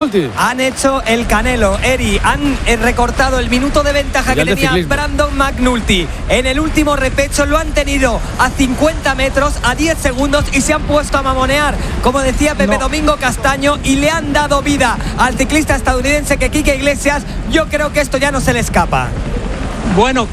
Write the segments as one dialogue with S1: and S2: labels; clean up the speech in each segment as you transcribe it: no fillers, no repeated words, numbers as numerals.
S1: penalti.
S2: Han hecho el Canelo, Eri. Han recortado el minuto de ventaja que tenía Brandon McNulty. En el último repecho lo han tenido a 50 metros, a 10 segundos y se han puesto a mamonear, como decía Pepe Domingo Castaño, y le han dado vida al ciclista estadounidense que Quique Iglesias. Yo creo que esto ya no se le escapa.
S3: Bueno,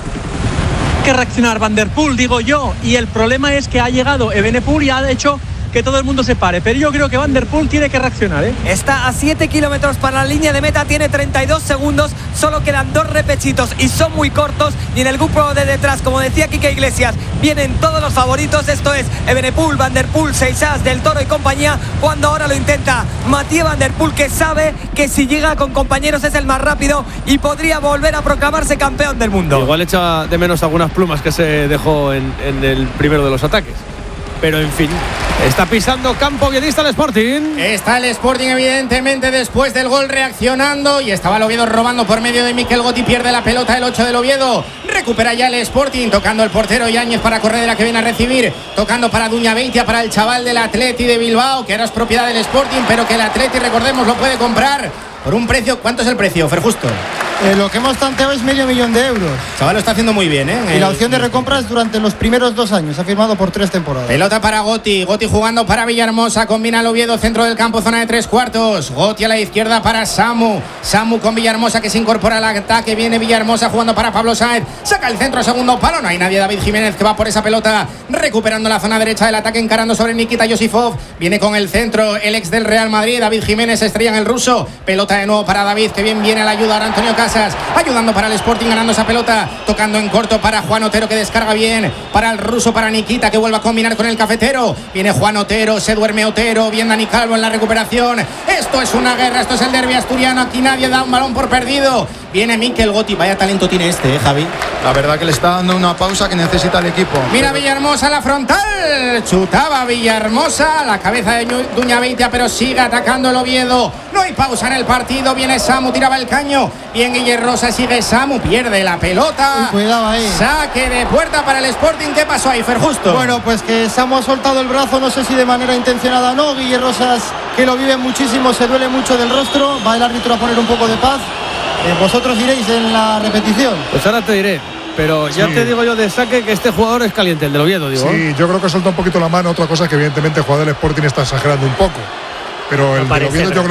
S3: que reaccionar Van der Poel, digo yo, y el problema es que ha llegado Evenepoel y ha hecho que todo el mundo se pare, pero yo creo que Van der Poel tiene que reaccionar, ¿eh?
S2: Está a 7 kilómetros para la línea de meta, tiene 32 segundos, solo quedan 2 repechitos y son muy cortos, y en el grupo de detrás, como decía Quique Iglesias, vienen todos los favoritos. Esto es Evenepoel, Van der Poel, Seixas, Del Toro y compañía, cuando ahora lo intenta Mathieu Van der Poel, que sabe que si llega con compañeros es el más rápido y podría volver a proclamarse campeón del mundo.
S1: Igual echa de menos algunas plumas que se dejó en el primero de los ataques. Pero en fin, está pisando campo guionista el Sporting.
S4: Está el Sporting evidentemente después del gol reaccionando, y estaba el Oviedo robando por medio de Mikel Gotti. Pierde la pelota el 8 del Oviedo. Recupera ya el Sporting, tocando el portero Yáñez para Corredera, que viene a recibir, tocando para Duña Beitia, para el chaval del Atleti de Bilbao, que ahora es propiedad del Sporting, pero que el Atleti, recordemos, lo puede comprar por un precio. ¿Cuánto es el precio, Ferjusto?
S5: Lo que hemos tanteado es €500,000.
S4: El chaval lo está haciendo muy bien, ¿eh?
S5: Y la opción de recompra es durante los primeros 2 años. Ha firmado por 3 temporadas.
S4: Pelota para Gotti. Gotti jugando para Villahermosa. Combina el Oviedo, centro del campo, zona de 3/4. Gotti a la izquierda para Samu. Samu con Villahermosa, que se incorpora al ataque. Viene Villahermosa jugando para Pablo Sáenz. Saca el centro, segundo palo. No hay nadie. David Jiménez, que va por esa pelota, recuperando la zona derecha del ataque, encarando sobre Nikita Yosifov. Viene con el centro el ex del Real Madrid. David Jiménez, estrella en el ruso. Pelota de nuevo para David, que bien viene a la ayuda ahora Antonio Casas, ayudando para el Sporting, ganando esa pelota, tocando en corto para Juan Otero, que descarga bien para el ruso, para Nikita, que vuelve a combinar con el cafetero. Viene Juan Otero, se duerme Otero, bien Dani Calvo en la recuperación. Esto es una guerra, esto es el derbi asturiano, aquí nadie da un balón por perdido. Viene Mikel Gotti, vaya talento tiene este, Javi.
S6: La verdad que le está dando una pausa que necesita el equipo.
S4: Mira Villahermosa, la frontal, chutaba Villahermosa, la cabeza de Duña Beitia, pero sigue atacando el Oviedo. No hay pausa en el partido, viene Samu, tiraba el caño, bien Guille Rosa, sigue Samu, pierde la pelota.
S5: Cuidado ahí.
S4: Saque de puerta para el Sporting. ¿Qué pasó ahí, Ferjusto?
S5: Bueno, pues que Samu ha soltado el brazo, no sé si de manera intencionada o no. Guille Rosas, que lo vive muchísimo, se duele mucho del rostro. Va el árbitro a poner un poco de paz. Vosotros diréis en la repetición.
S1: Pues ahora te diré. Pero ya te digo yo de saque que este jugador es caliente, el del Oviedo, digo.
S7: Sí, yo creo que suelta un poquito la mano. Otra cosa es que evidentemente el jugador del Sporting está exagerando un poco. Pero el del Oviedo yo creo...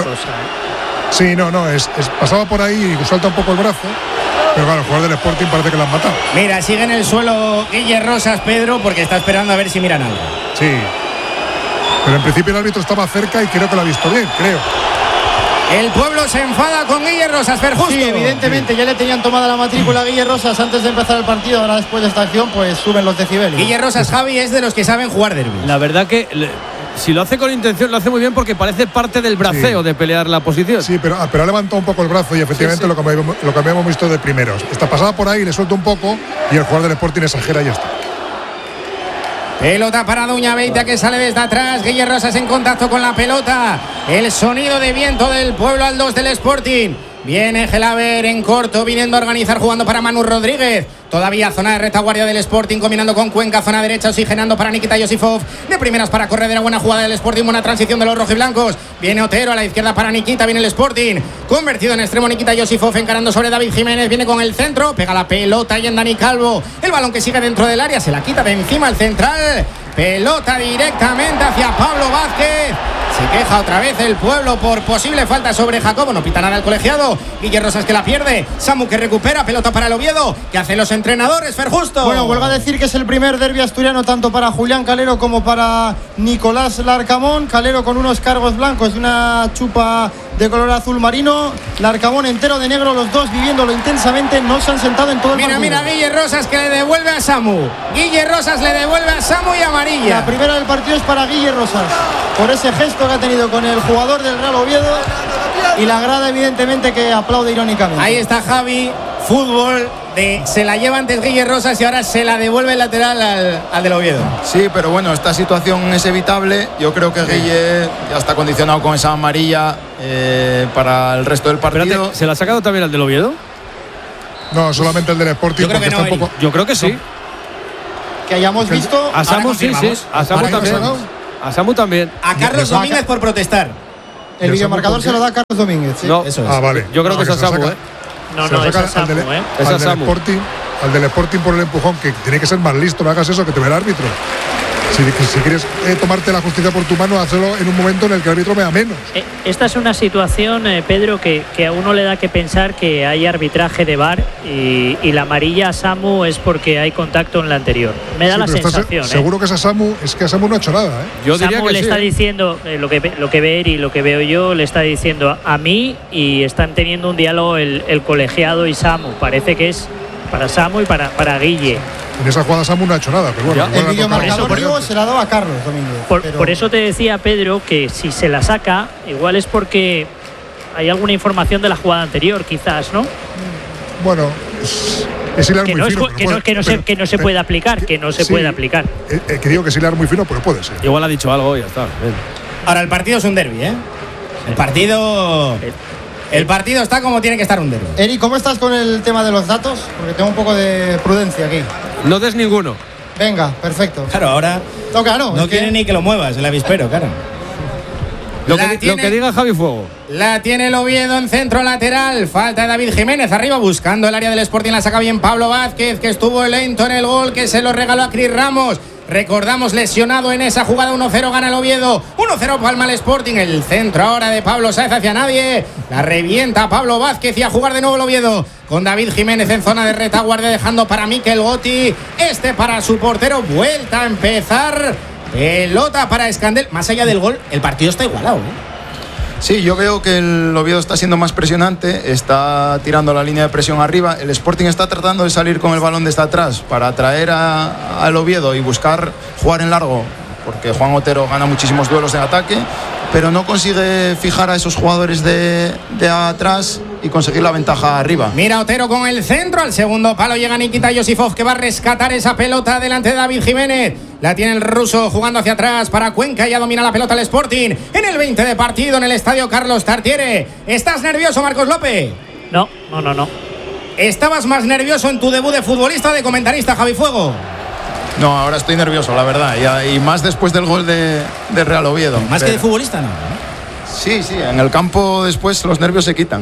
S7: Sí, pasaba por ahí y suelta un poco el brazo. Pero claro, el jugador del Sporting parece que lo han matado.
S4: Mira, sigue en el suelo Guille Rosas, Pedro, porque está esperando a ver si miran algo.
S7: Sí. Pero en principio el árbitro estaba cerca y creo que lo ha visto bien, creo.
S4: El pueblo se enfada con Guille Rosas, Ferjusto.
S5: Sí, evidentemente, ya le tenían tomada la matrícula a Guille Rosas antes de empezar el partido. Ahora, después de esta acción, pues suben los decibelios.
S4: Guille Rosas, Javi, es de los que saben jugar derbi.
S1: La verdad que si lo hace con intención, lo hace muy bien, porque parece parte del braceo de pelear la posición.
S7: Sí, pero ha levantado un poco el brazo y efectivamente lo que habíamos visto de primeros. Está pasada por ahí, le suelta un poco y el jugador del Sporting exagera y ya está.
S4: Pelota para Duña Beitia, que sale desde atrás. Guille Rosas en contacto con la pelota. El sonido de viento del pueblo al 2 del Sporting. Viene Gelaber en corto, viniendo a organizar, jugando para Manu Rodríguez. Todavía zona de retaguardia del Sporting, combinando con Cuenca, zona derecha, oxigenando para Nikita Yosifov. De primeras para Corredera, buena jugada del Sporting, buena transición de los rojiblancos. Viene Otero a la izquierda para Nikita, viene el Sporting. Convertido en extremo Nikita Yosifov, encarando sobre David Jiménez, viene con el centro, pega la pelota y en Dani Calvo. El balón que sigue dentro del área, se la quita de encima el central. Pelota directamente hacia Pablo Vázquez. Se queja otra vez el pueblo por posible falta sobre Jacobo. No pita nada el colegiado. Guille Rosas, que la pierde. Samu, que recupera. Pelota para el Oviedo. ¿Qué hacen los entrenadores, Ferjusto?
S5: Bueno, vuelvo a decir que es el primer derbi asturiano tanto para Julián Calero como para Nicolás Larcamón. Calero con unos cargos blancos y una chupa de color azul marino. Larcamón entero de negro, los dos viviéndolo intensamente. No se han sentado en todo el partido.
S4: Mira, Guille Rosas, que le devuelve a Samu. Guille Rosas le devuelve a Samu y amarilla.
S5: La primera del partido es para Guille Rosas, por ese gesto que ha tenido con el jugador del Real Oviedo, y la grada evidentemente que aplaude irónicamente.
S4: Ahí está Javi, fútbol se la lleva antes Guille Rosas y ahora se la devuelve el lateral al del Oviedo.
S6: Sí, pero bueno, esta situación es evitable. Yo creo que Guille ya está condicionado con esa amarilla para el resto del partido.
S1: Espérate, ¿se la ha sacado también al del Oviedo?
S7: No, solamente el del Sporting.
S4: Yo creo que no,
S7: está un poco...
S1: Yo creo que sí.
S5: Que hayamos visto.
S1: A Samu sí. A Samu también. A Samu también.
S4: A Carlos Domínguez por protestar.
S5: El videomarcador se lo da Carlos Domínguez. ¿Sí?
S1: No,
S5: Eso es.
S7: Vale.
S1: Yo creo que es a Samu, ¿eh?
S8: No, es a Samu, ¿eh?
S1: Es a
S7: Al del
S1: Samu.
S7: Al del Sporting por el empujón, que tiene que ser más listo, no hagas eso, que te ve el árbitro. Si quieres tomarte la justicia por tu mano, hazlo en un momento en el que el árbitro vea menos.
S8: Esta es una situación, Pedro, que a uno le da que pensar que hay arbitraje de VAR y la amarilla a Samu es porque hay contacto en la anterior. Me da la sensación.
S7: Seguro que es a Samu, es que a Samu no ha hecho nada.
S1: Yo diría
S8: Samu
S1: que
S8: le está diciendo, lo que ve Eri, lo que veo yo, le está diciendo a mí y están teniendo un diálogo el colegiado y Samu. Parece que es para Samu y para Guille.
S7: En esa jugada Samu no ha hecho nada, pero bueno.
S5: El videomarcador digo, se la ha dado a Carlos Domínguez.
S8: Por eso te decía, Pedro, que si se la saca, igual es porque hay alguna información de la jugada anterior, quizás, ¿no?
S7: Bueno, es hilar muy fino.
S8: Que no se puede aplicar, que no se puede aplicar.
S7: Que digo que es hilar muy fino, pero puede ser.
S1: Igual ha dicho algo y ya está.
S4: Ahora, el partido es un derbi, ¿eh? El partido está como tiene que estar un derbi.
S5: Eri, ¿cómo estás con el tema de los datos? Porque tengo un poco de prudencia aquí.
S1: No des ninguno.
S5: Venga, perfecto.
S4: Claro, ahora no quiere ni que lo muevas el avispero, claro.
S1: Lo que diga Javi Fuego.
S4: La tiene el Oviedo en centro lateral. Falta de David Jiménez arriba buscando el área del Sporting. La saca bien Pablo Vázquez, que estuvo lento en el gol, que se lo regaló a Cris Ramos. Recordamos, lesionado en esa jugada. 1-0 gana el Oviedo. 1-0 palma el Sporting. El centro ahora de Pablo Sáez hacia nadie. La revienta Pablo Vázquez y a jugar de nuevo el Oviedo. Con David Jiménez en zona de retaguardia, dejando para Mikel Gotti. Para su portero. Vuelta a empezar. Pelota para Escandel. Más allá del gol, el partido está igualado, ¿eh?
S6: Sí, yo veo que el Oviedo está siendo más presionante, está tirando la línea de presión arriba. El Sporting está tratando de salir con el balón desde atrás para atraer al Oviedo y buscar jugar en largo, porque Juan Otero gana muchísimos duelos de ataque, pero no consigue fijar a esos jugadores de atrás y conseguir la ventaja arriba.
S4: Mira Otero con el centro, al segundo palo llega Nikita Yosifov, que va a rescatar esa pelota delante de David Jiménez. La tiene el ruso jugando hacia atrás para Cuenca, ya domina la pelota el Sporting en el 20 de partido en el estadio Carlos Tartiere. ¿Estás nervioso, Marcos López?
S8: No.
S4: ¿Estabas más nervioso en tu debut de futbolista o de comentarista, Javi Fuego?
S6: No, ahora estoy nervioso, la verdad, y más después del gol de Real Oviedo.
S4: Más que de futbolista, ¿no?
S6: Sí, en el campo después los nervios se quitan.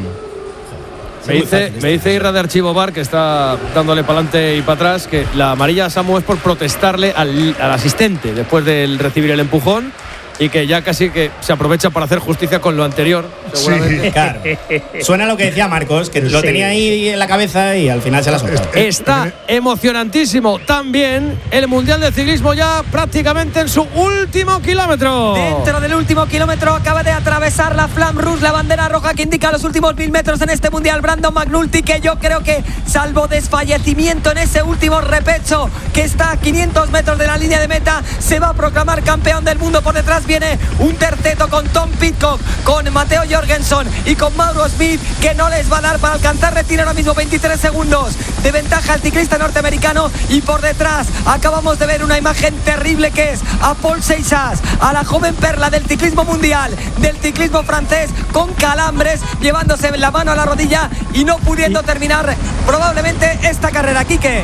S1: Me dice Irra de Archivo Bar, que está dándole para adelante y para atrás, que la amarilla a Samu es por protestarle al asistente después de recibir el empujón y que ya casi que se aprovecha para hacer justicia con lo anterior, seguramente.
S4: Sí, claro. Suena lo que decía Marcos, que lo tenía ahí en la cabeza y al final se la soltó.
S1: Está emocionantísimo también el Mundial de Ciclismo, ya prácticamente en su último kilómetro.
S2: Dentro del último kilómetro acaba de atravesar la Flamme Rouge, la bandera roja que indica los últimos 1000 metros en este Mundial. Brandon McNulty, que yo creo que salvo desfallecimiento en ese último repecho, que está a 500 metros de la línea de meta, se va a proclamar campeón del mundo. Por detrás viene un terceto con Tom Pidcock, con Matteo Jorgensen y con Mauro Smith, que no les va a dar para alcanzar retiro ahora mismo. 23 segundos de ventaja al ciclista norteamericano, y por detrás acabamos de ver una imagen terrible, que es a Paul Seixas, a la joven perla del ciclismo mundial, del ciclismo francés, con calambres, llevándose la mano a la rodilla y no pudiendo terminar probablemente esta carrera. Quique.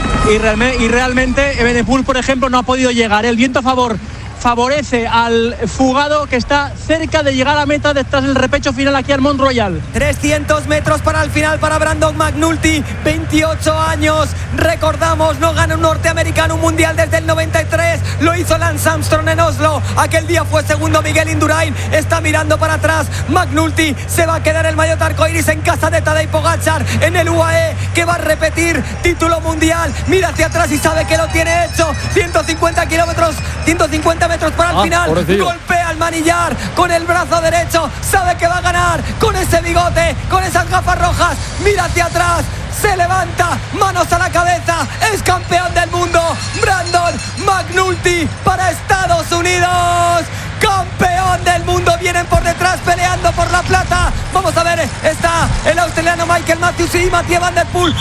S3: Y realmente Evenepoel, por ejemplo, no ha podido llegar. El viento a favor favorece al fugado, que está cerca de llegar a meta detrás del repecho final aquí al Mont Royal.
S2: 300 metros para el final para Brandon McNulty, 28 años, recordamos, no gana un norteamericano un mundial desde el 93, lo hizo Lance Armstrong en Oslo, aquel día fue segundo Miguel Indurain, está mirando para atrás, McNulty se va a quedar el maillot arcoiris en casa de Tadej Pogačar en el UAE, que va a repetir título mundial, mira hacia atrás y sabe que lo tiene hecho. 150 kilómetros, 150 metros para el final, golpea al manillar con el brazo derecho, sabe que va a ganar con ese bigote, con esas gafas rojas, mira hacia atrás, se levanta, manos a la cabeza, es campeón del mundo, Brandon McNulty para Estados Unidos, campeón del mundo. Vienen por detrás peleando por la plata, vamos a ver, está el australiano Michael Matthews y Mathieu Van Der Poel,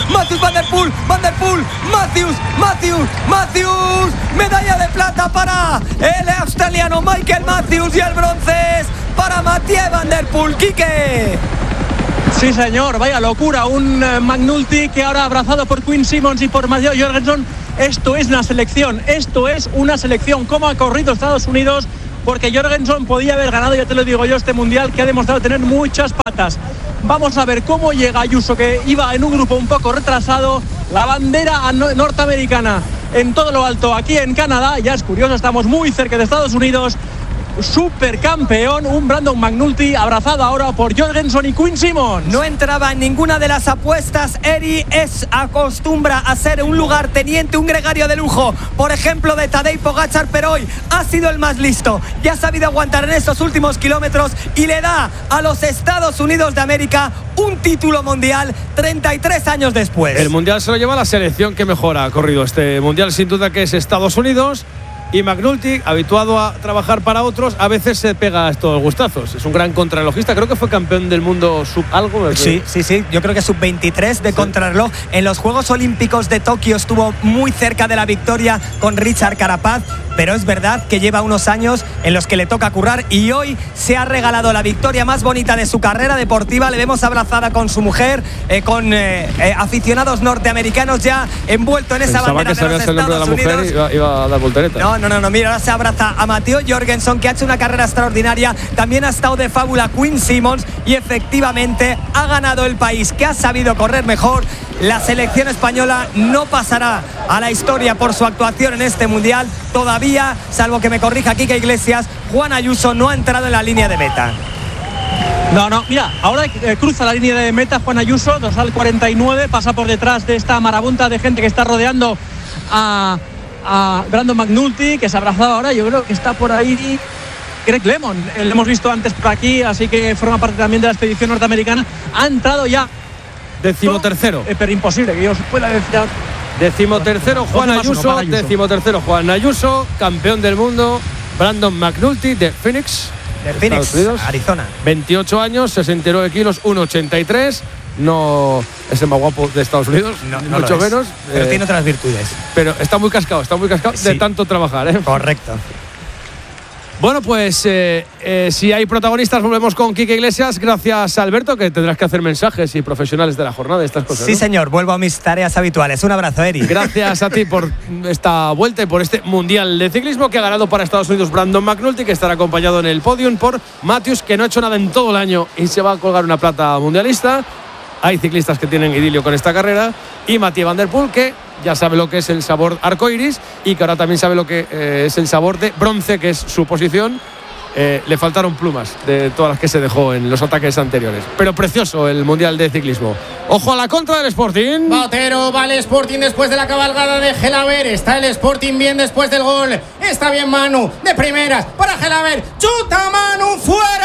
S2: Matthews, medalla de plata para el australiano Michael Matthews y el bronce es para Mathieu Van Der Poel. Quique.
S3: Sí, señor, vaya locura, un McNulty que ahora abrazado por Quinn Simmons y por Matteo Jorgensen. Esto es una selección, ¿cómo ha corrido Estados Unidos? porque Jorgensen podía haber ganado, ya te lo digo yo, este mundial, que ha demostrado tener muchas patas. Vamos a ver cómo llega Ayuso, que iba en un grupo un poco retrasado. La bandera norteamericana en todo lo alto aquí en Canadá. Ya es curioso, estamos muy cerca de Estados Unidos. Supercampeón, un Brandon McNulty abrazado ahora por Jorgensen y Quinn Simmons.
S2: No entraba en ninguna de las apuestas. Eri acostumbra a ser un lugarteniente, un gregario de lujo, por ejemplo de Tadej Pogačar, pero hoy ha sido el más listo, ya ha sabido aguantar en estos últimos kilómetros y le da a los Estados Unidos de América un título mundial 33 años después.
S1: El mundial se lo lleva la selección que mejor ha corrido este mundial, sin duda, que es Estados Unidos. Y McNulty, habituado a trabajar para otros, a veces se pega estos gustazos. Es un gran contrarrelojista. Creo que fue campeón del mundo sub algo.
S2: Sí. Yo creo que sub-23 de contrarreloj. En los Juegos Olímpicos de Tokio estuvo muy cerca de la victoria con Richard Carapaz. Pero es verdad que lleva unos años en los que le toca currar y hoy se ha regalado la victoria más bonita de su carrera deportiva. Le vemos abrazada con su mujer, con aficionados norteamericanos ya envuelto en esa bandera de los Estados Unidos.
S1: Iba a dar voltereta.
S2: No, mira, ahora se abraza a Matteo Jorgensen, que ha hecho una carrera extraordinaria. También ha estado de fábula Quinn Simmons y efectivamente ha ganado el país, que ha sabido correr mejor. La selección española no pasará a la historia por su actuación en este mundial. Todavía, salvo que me corrija Quique Iglesias, Juan Ayuso no ha entrado en la línea de meta.
S3: No, mira, ahora cruza la línea de meta Juan Ayuso, dorsal 49, pasa por detrás de esta marabunta de gente que está rodeando a Brandon McNulty, que se ha abrazado ahora. Yo creo que está por ahí Greg LeMond, lo hemos visto antes por aquí, así que forma parte también de la expedición norteamericana. Ha entrado ya
S1: 13º.
S3: Pero imposible que yo os pueda decir.
S1: 13º Juan Ayuso, 13º Juan Ayuso, campeón del mundo. Brandon McNulty de Phoenix,
S2: Arizona.
S1: 28 años, 69 kilos, 1,83. No es el más guapo de Estados Unidos,
S2: no
S1: mucho menos.
S2: Pero tiene otras virtudes.
S1: Pero está muy cascado
S2: sí,
S1: de tanto trabajar, ¿eh?
S2: Correcto.
S1: Bueno, pues si hay protagonistas, volvemos con Quique Iglesias. Gracias, Alberto, que tendrás que hacer mensajes y profesionales de la jornada, estas cosas.
S2: Sí,
S1: ¿no?
S2: Señor, vuelvo a mis tareas habituales. Un abrazo, Eri.
S1: Gracias a ti por esta vuelta y por este mundial de ciclismo que ha ganado para Estados Unidos Brandon McNulty, que estará acompañado en el podium por Matthews, que no ha hecho nada en todo el año y se va a colgar una plata mundialista. Hay ciclistas que tienen idilio con esta carrera. Y Mathieu Van Der Poel, que ya sabe lo que es el sabor arcoiris y que ahora también sabe lo que es el sabor de bronce, que es su posición. Le faltaron plumas de todas las que se dejó en los ataques anteriores. Pero precioso el Mundial de Ciclismo. Ojo a la contra del Sporting.
S4: Botero va el Sporting después de la cabalgada de Gelaber. Está el Sporting bien después del gol. Está bien Manu, de primeras para Gelaber. ¡Chuta Manu,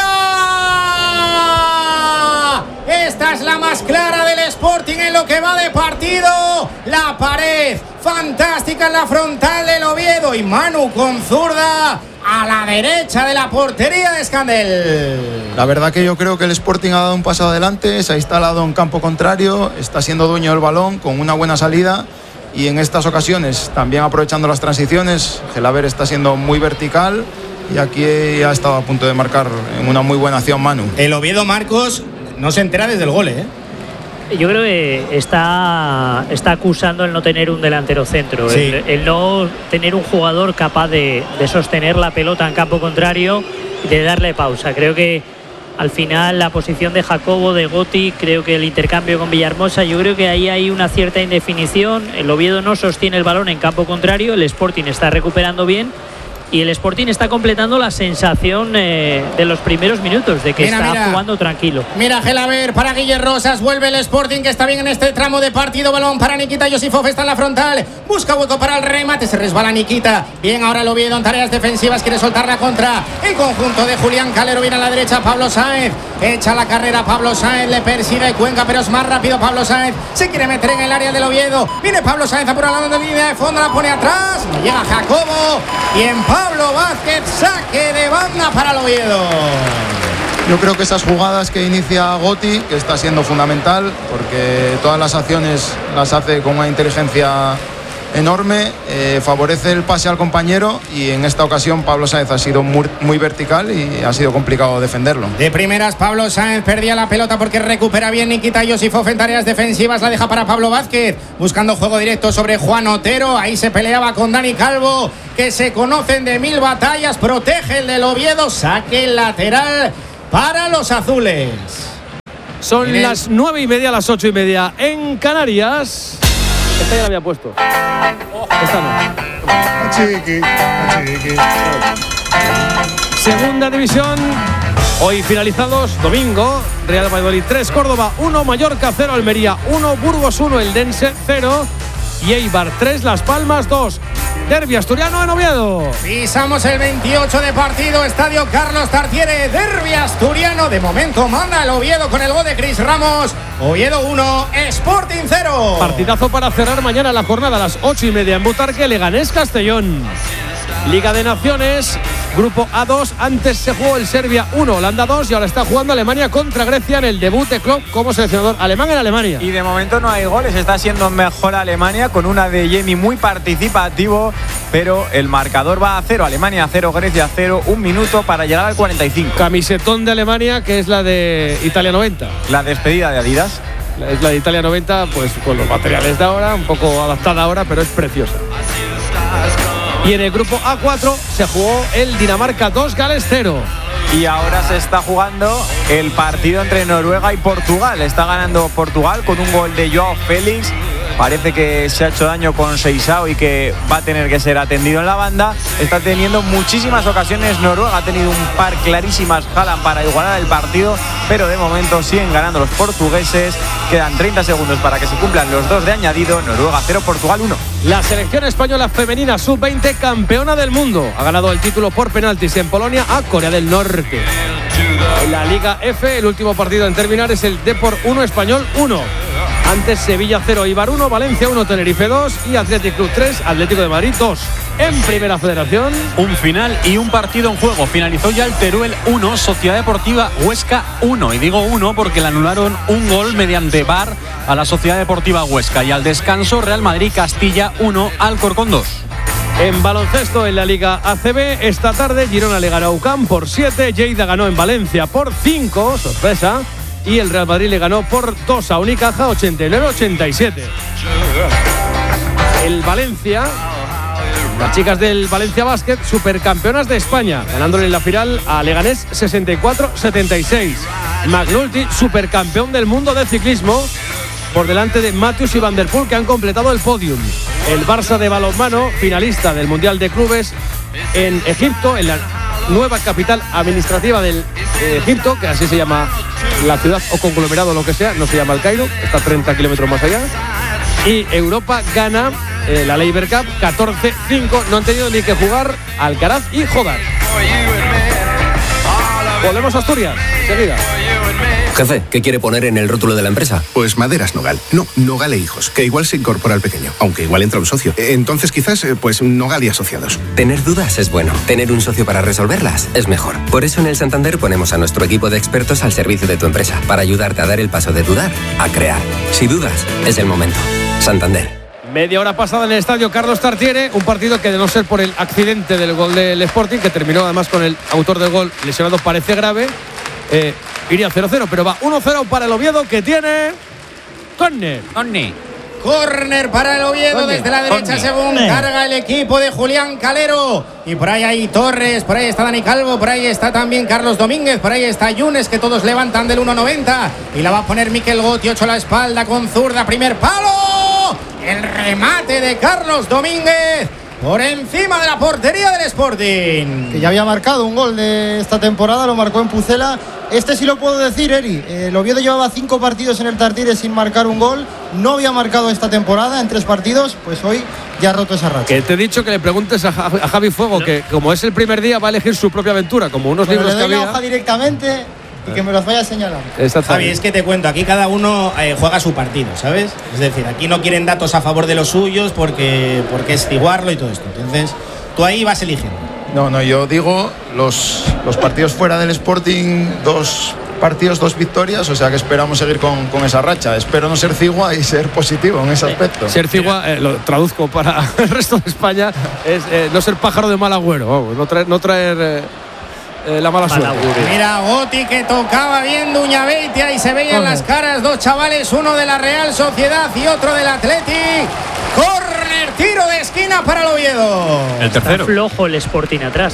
S4: fuera! Esta es la más clara del Sporting en lo que va de partido. La pared fantástica en la frontal del Oviedo y Manu con zurda a la derecha de la portería de Scandell.
S6: La verdad que yo creo que el Sporting ha dado un paso adelante, se ha instalado en campo contrario, está siendo dueño del balón con una buena salida y en estas ocasiones también aprovechando las transiciones. Gelaber está siendo muy vertical y aquí ha estado a punto de marcar en una muy buena acción Manu.
S4: El Oviedo, Marcos, no se entera desde el gol, ¿eh?
S8: Yo creo que está acusando el no tener un delantero centro,
S4: sí.
S8: el no tener un jugador capaz de sostener la pelota en campo contrario y de darle pausa. Creo que al final la posición de Jacobo, de Gotti, creo que el intercambio con Villahermosa, yo creo que ahí hay una cierta indefinición. El Oviedo no sostiene el balón en campo contrario, el Sporting está recuperando bien. Y el Sporting está completando la sensación de los primeros minutos, de que está jugando tranquilo.
S4: Mira Gelaber para Guillermo Rosas, vuelve el Sporting que está bien en este tramo de partido. Balón para Nikita Yosifov, está en la frontal, busca hueco para el remate, se resbala Nikita. Bien ahora el Oviedo en tareas defensivas, quiere soltar la contra. El conjunto de Julián Calero viene a la derecha, Pablo Sáenz, echa la carrera Pablo Sáenz, le persigue Cuenca, pero es más rápido Pablo Sáenz, se quiere meter en el área del Oviedo. Viene Pablo Sáenz, apura la línea de fondo, la pone atrás, no llega Jacobo y en Pablo Vázquez, saque de banda para el Oviedo.
S6: Yo creo que esas jugadas que inicia Gotti, que está siendo fundamental, porque todas las acciones las hace con una inteligencia enorme, favorece el pase al compañero y en esta ocasión Pablo Sáenz ha sido muy vertical y ha sido complicado defenderlo.
S4: De primeras Pablo Sáenz perdía la pelota porque recupera bien Nikita Yosifov en tareas defensivas, la deja para Pablo Vázquez, buscando juego directo sobre Juan Otero, ahí se peleaba con Dani Calvo, que se conocen de 1000 batallas, protege el del Oviedo, saque lateral para los azules.
S1: Son las 9:30, las 8:30 en Canarias. Esta ya la había puesto. Esta no.
S7: Chiqui.
S1: Segunda división. Hoy finalizados, domingo, Real Valladolid 3, Córdoba 1, Mallorca 0, Almería 1, Burgos 1, Eldense 0 y Eibar 3, Las Palmas 2. Derbi asturiano en Oviedo.
S4: Pisamos el 28 de partido, Estadio Carlos Tartiere, derbi asturiano. De momento manda el Oviedo con el gol de Cris Ramos. Oviedo 1, Sporting 0.
S1: Partidazo para cerrar mañana la jornada a las 8:30 en Butarque, Leganés Castellón. Liga de Naciones, Grupo A2. Antes se jugó el Serbia 1, Holanda 2 y ahora está jugando Alemania contra Grecia en el debut de Klopp como seleccionador alemán en Alemania.
S9: Y de momento no hay goles, está siendo mejor Alemania con una de Yemi muy participativo, pero el marcador va a 0, Alemania 0, Grecia 0, 1 minuto para llegar al 45.
S1: Camisetón de Alemania, que es la de Italia 90.
S9: La despedida de Adidas.
S1: Es la de Italia 90, pues con los materiales de ahora, un poco adaptada ahora, pero es preciosa. Y en el grupo A4 se jugó el Dinamarca 2, Gales 0.
S9: Y ahora se está jugando el partido entre Noruega y Portugal. Está ganando Portugal con un gol de Joao Félix. Parece que se ha hecho daño con Seisao y que va a tener que ser atendido en la banda. Está teniendo muchísimas ocasiones Noruega. Ha tenido un par clarísimas Haaland para igualar el partido, pero de momento siguen ganando los portugueses. Quedan 30 segundos para que se cumplan los 2 de añadido. Noruega 0, Portugal 1.
S1: La selección española femenina sub-20, campeona del mundo, ha ganado el título por penaltis en Polonia a Corea del Norte. En la Liga F, el último partido en terminar es el Depor 1, Español 1. Antes Sevilla 0, Eibar 1, Valencia 1, Tenerife 2 y Athletic Club 3, Atlético de Madrid 2. En Primera Federación,
S10: un final y un partido en juego. Finalizó ya el Teruel 1, Sociedad Deportiva Huesca 1. Y digo 1 porque le anularon un gol mediante VAR a la Sociedad Deportiva Huesca. Y al descanso, Real Madrid Castilla 1, Alcorcón 2.
S1: En baloncesto en la Liga ACB, esta tarde Girona le ganó a UCAM por 7, Lleida ganó en Valencia por 5, sorpresa, y el Real Madrid le ganó por 2 a Unicaja, 89-87. El Valencia, las chicas del Valencia Basket, supercampeonas de España, ganándole en la final a Leganés 64-76. McNulty, supercampeón del mundo de ciclismo, por delante de Matthews y Van der Poel, que han completado el podium. El Barça de balonmano, finalista del Mundial de Clubes en Egipto, en la nueva capital administrativa del Egipto, que así se llama la ciudad o conglomerado, lo que sea, no se llama el Cairo, está 30 kilómetros más allá. Y Europa gana la Labour Cup 14-5, no han tenido ni que jugar Alcaraz y Jodar. Volvemos a Asturias, enseguida.
S11: Jefe, ¿qué quiere poner en el rótulo de la empresa?
S12: Pues Maderas Nogal. No, Nogal e Hijos, que igual se incorpora al pequeño, aunque igual entra un socio. Entonces quizás, pues Nogal y Asociados.
S11: Tener dudas es bueno. Tener un socio para resolverlas es mejor. Por eso en el Santander ponemos a nuestro equipo de expertos al servicio de tu empresa, para ayudarte a dar el paso de dudar a crear. Si dudas, es el momento. Santander.
S1: Media hora pasada en el estadio Carlos Tartiere, un partido que de no ser por el accidente del gol del Sporting, que terminó además con el autor del gol lesionado, parece grave, iría 0-0, pero va 1-0 para el Oviedo, que tiene córner.
S4: Córner para el Oviedo desde la derecha según carga el equipo de Julián Calero. Y por ahí hay Torres, por ahí está Dani Calvo, por ahí está también Carlos Domínguez, por ahí está Yunes, que todos levantan del 1.90. Y la va a poner Miquel Gotti, 8 a la espalda con zurda, primer palo. El remate de Carlos Domínguez por encima de la portería del Sporting.
S5: Que ya había marcado un gol de esta temporada, lo marcó en Pucela. Este sí lo puedo decir, Eri. El Oviedo llevaba 5 partidos en el Tartiere sin marcar un gol. No había marcado esta temporada en 3 partidos. Pues hoy ya ha roto esa racha.
S1: Que te he dicho que le preguntes a Javi Fuego, que como es el primer día va a elegir su propia aventura, como unos libros que había.
S5: Le doy la hoja directamente y que me los vaya señalando.
S4: Javi, es que te cuento, aquí cada uno juega su partido, ¿sabes? Es decir, aquí no quieren datos a favor de los suyos porque es tiguarlo y todo esto. Entonces, tú ahí vas eligiendo.
S6: No, yo digo los partidos fuera del Sporting, 2 partidos, 2 victorias, o sea que esperamos seguir con esa racha. Espero no ser cigua y ser positivo en ese aspecto.
S1: Ser cigua, lo traduzco para el resto de España, es no ser pájaro de mal agüero, vamos, no traer la mala suerte.
S4: Mira, Goti que tocaba bien Duñabeitia y se veían las caras, 2 chavales, uno de la Real Sociedad y otro del Athletic. Córner, tiro de esquina para el Oviedo.
S10: El tercero.
S8: Está flojo el Sporting atrás,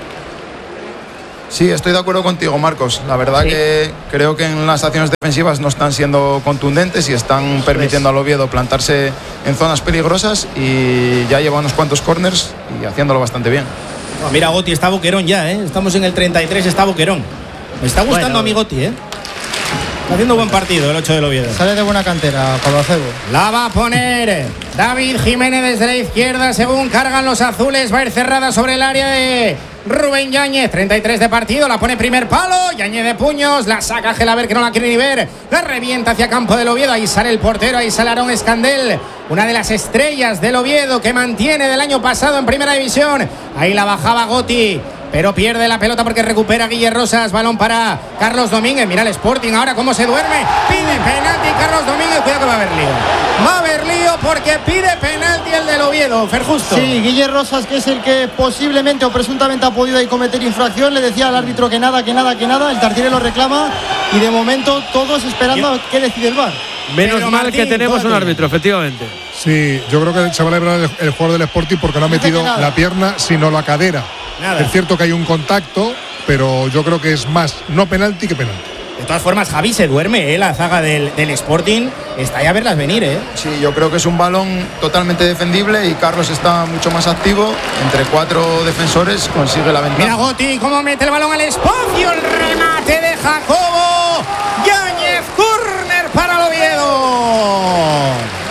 S6: Sí, estoy de acuerdo contigo, Marcos. La verdad que creo que en las acciones defensivas no están siendo contundentes y están permitiendo al Oviedo plantarse en zonas peligrosas, y ya lleva unos cuantos corners y haciéndolo bastante bien.
S13: Oh, mira, Goti está Boquerón ya, Estamos en el 33, está Boquerón. Me está gustando a mi Goti, Está haciendo buen partido el 8 del Oviedo.
S5: Sale de buena cantera, Pablo Acebo.
S4: La va a poner David Jiménez desde la izquierda, según cargan los azules, va a ir cerrada sobre el área de Rubén Yáñez. 33 de partido, la pone primer palo, Yáñez de puños, la saca Gelaber, que no la quiere ni ver, la revienta hacia campo del Oviedo. Ahí sale el portero, ahí sale Aarón Escandel, una de las estrellas del Oviedo que mantiene del año pasado en primera división. Ahí la bajaba Goti, pero pierde la pelota porque recupera Guille Rosas. Balón para Carlos Domínguez. Mira el Sporting ahora cómo se duerme. Pide penalti Carlos Domínguez. Cuidado que va a haber lío. Va a haber lío porque pide penalti el del Oviedo. Fer Justo.
S5: Sí, Guille Rosas, que es el que posiblemente o presuntamente ha podido ahí cometer infracción. Le decía al árbitro que nada. El Tartiere lo reclama y de momento todos esperando a qué decide el VAR.
S1: Menos mal Martín, que tenemos un árbitro, efectivamente.
S7: Sí, yo creo que el chaval era el jugador del Sporting porque no ha metido la pierna sino la cadera.
S13: Nada.
S7: Es cierto que hay un contacto, pero yo creo que es más no penalti que penalti.
S13: De todas formas, Javi se duerme, la zaga del Sporting está ahí a verlas venir,
S6: Sí, yo creo que es un balón totalmente defendible y Carlos está mucho más activo. Entre 4 defensores consigue la ventaja.
S4: Mira Goti cómo mete el balón al espacio, el remate de Jacobo Yáñez, córner para el Oviedo.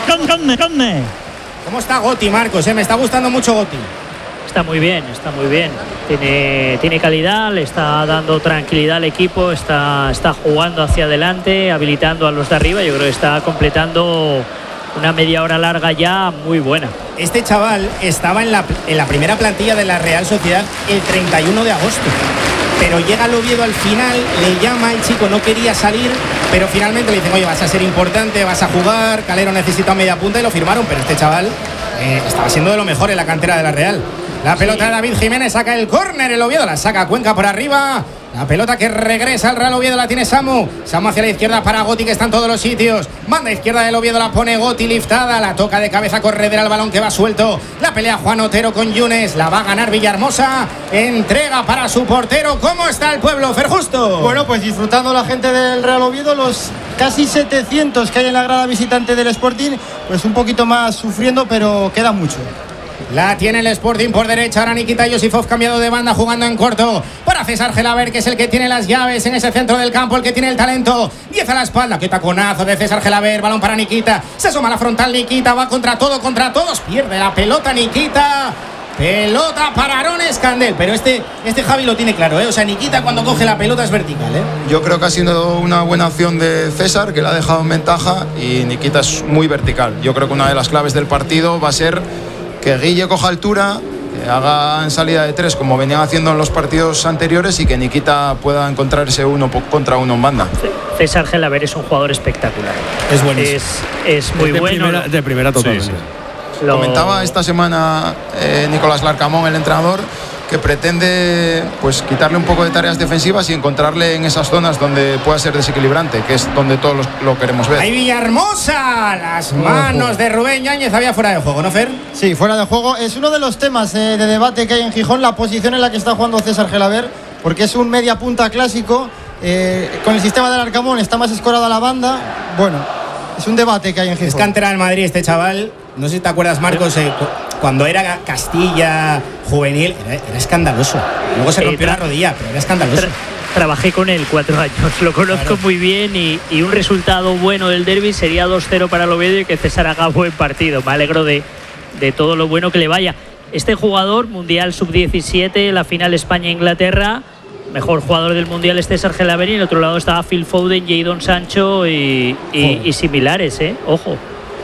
S4: ¿Cómo está Goti, Marcos? Me está gustando mucho Goti.
S8: Está muy bien. Tiene calidad, le está dando tranquilidad al equipo, está jugando hacia adelante, habilitando a los de arriba. Yo creo que está completando una media hora larga ya muy buena.
S13: Este chaval estaba en la primera plantilla de la Real Sociedad el 31 de agosto. Pero llega el Oviedo al final, le llama, el chico no quería salir, pero finalmente le dicen, oye, vas a ser importante, vas a jugar, Calero necesita media punta, y lo firmaron. Pero este chaval estaba siendo de lo mejor en la cantera de la Real. La pelota de David Jiménez, saca el córner, el Oviedo la saca Cuenca por arriba. La pelota que regresa al Real Oviedo la tiene Samu hacia la izquierda para Goti, que está en todos los sitios. Banda izquierda del Oviedo, la pone Goti liftada, la toca de cabeza Corredera, el balón que va suelto. La pelea Juan Otero con Yunes, la va a ganar Villahermosa. Entrega para su portero. ¿Cómo está el pueblo, Fer Justo?
S5: Bueno, pues disfrutando la gente del Real Oviedo, los casi 700 que hay en la grada visitante del Sporting, pues un poquito más sufriendo, pero queda mucho.
S4: La tiene el Sporting por derecha. Ahora Nikita Yosifov cambiado de banda, jugando en corto para César Gelaber, que es el que tiene las llaves en ese centro del campo, el que tiene el talento. 10 a la espalda. Qué taconazo de César Gelaber. Balón para Nikita. Se asoma a la frontal Nikita. Va contra todos. Pierde la pelota Nikita. Pelota para Aarón Escandel. Pero este Javi lo tiene claro, O sea, Nikita cuando coge la pelota es vertical,
S6: Yo creo que ha sido una buena acción de César, que le ha dejado en ventaja, y Nikita es muy vertical. Yo creo que una de las claves del partido va a ser que Guille coja altura, que haga en salida de 3 como venían haciendo en los partidos anteriores, y que Nikita pueda encontrarse uno contra uno en banda.
S8: César Gelaber es un jugador espectacular.
S13: Es buenísimo.
S8: Es muy bueno.
S1: De primera totalmente.
S10: Sí.
S6: Comentaba esta semana Nicolás Larcamón, el entrenador, que pretende pues quitarle un poco de tareas defensivas y encontrarle en esas zonas donde pueda ser desequilibrante, que es donde todos lo queremos ver.
S4: ¡Ahí Villahermosa! Las manos de Rubén Yáñez. Había fuera de juego, ¿no, Fer?
S5: Sí, fuera de juego. Es uno de los temas de debate que hay en Gijón, la posición en la que está jugando César Gelaber, porque es un media punta clásico. Con el sistema del Arcamón está más escorada la banda. Bueno, es un debate que hay en Gijón.
S13: Es cantera del Madrid este chaval. No sé si te acuerdas, Marcos, cuando era Castilla juvenil, era escandaloso. Luego se rompió la rodilla, pero era escandaloso.
S8: Trabajé con él 4 años, lo conozco muy bien, y un resultado bueno del derbi sería 2-0 para el Oviedo, y que César haga buen partido. Me alegro de todo lo bueno que le vaya. Este jugador, Mundial Sub-17, la final España-Inglaterra, mejor jugador del Mundial es César Gelaber, y en el otro lado estaba Phil Foden, Jadon Sancho y similares, Ojo.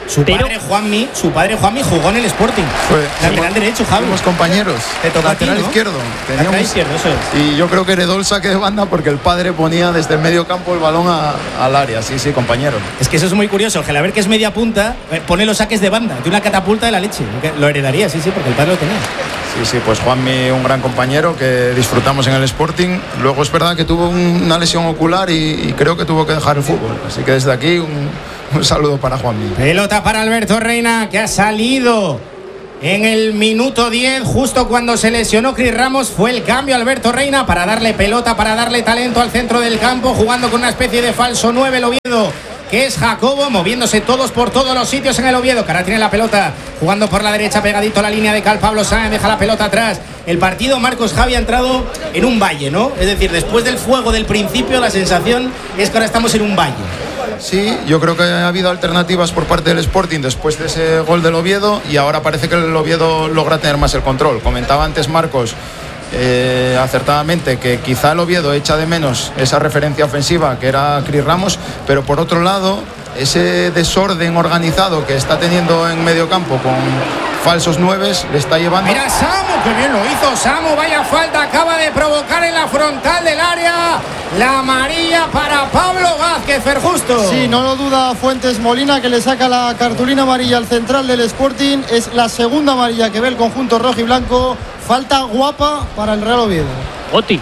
S13: Su padre Juanmi jugó en el Sporting. Lateral derecho, Javi.
S6: Fuimos compañeros.
S13: Te toca
S6: lateral
S13: aquí, ¿no?
S6: izquierdo.
S13: Lateral izquierdo, eso es.
S6: Y yo creo que heredó el saque de banda porque el padre ponía desde el medio campo el balón al área. Sí, compañero.
S13: Es que eso es muy curioso. El Gelaber, que es media punta, pone los saques de banda de una catapulta de la leche. Lo heredaría, sí, porque el padre lo tenía.
S6: Sí, pues Juanmi, un gran compañero que disfrutamos en el Sporting. Luego es verdad que tuvo una lesión ocular y creo que tuvo que dejar el fútbol. Así que desde aquí un saludo para Juanmi.
S13: Pelota para Alberto Reina, que ha salido en el minuto 10, justo cuando se lesionó Cris Ramos. Fue el cambio Alberto Reina para darle pelota, para darle talento al centro del campo, jugando con una especie de falso 9 el Oviedo, que es Jacobo, moviéndose todos por todos los sitios en el Oviedo, que ahora tiene la pelota, jugando por la derecha, pegadito a la línea de cal. Pablo Sáenz deja la pelota atrás. El partido, Marcos, Javi, ha entrado en un valle, ¿no? Es decir, después del fuego del principio, la sensación es que ahora estamos en un valle.
S6: Sí, yo creo que ha habido alternativas por parte del Sporting después de ese gol del Oviedo y ahora parece que el Oviedo logra tener más el control. Comentaba antes Marcos acertadamente que quizá el Oviedo echa de menos esa referencia ofensiva que era Cris Ramos, pero por otro lado ese desorden organizado que está teniendo en medio campo con falsos nueves le está llevando.
S13: Mira Samu, que bien lo hizo Samu, vaya falta acaba de provocar en la frontal del área. La amarilla para Pablo Vázquez, Ferjusto.
S5: Sí, no lo duda Fuentes Molina, que le saca la cartulina amarilla al central del Sporting. Es la segunda amarilla que ve el conjunto rojo y blanco. Falta guapa para el Real Oviedo.
S8: Oti.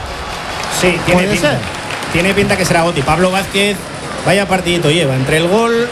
S13: Sí, tiene pinta que será Oti. Pablo Vázquez, vaya partidito lleva. Entre el gol,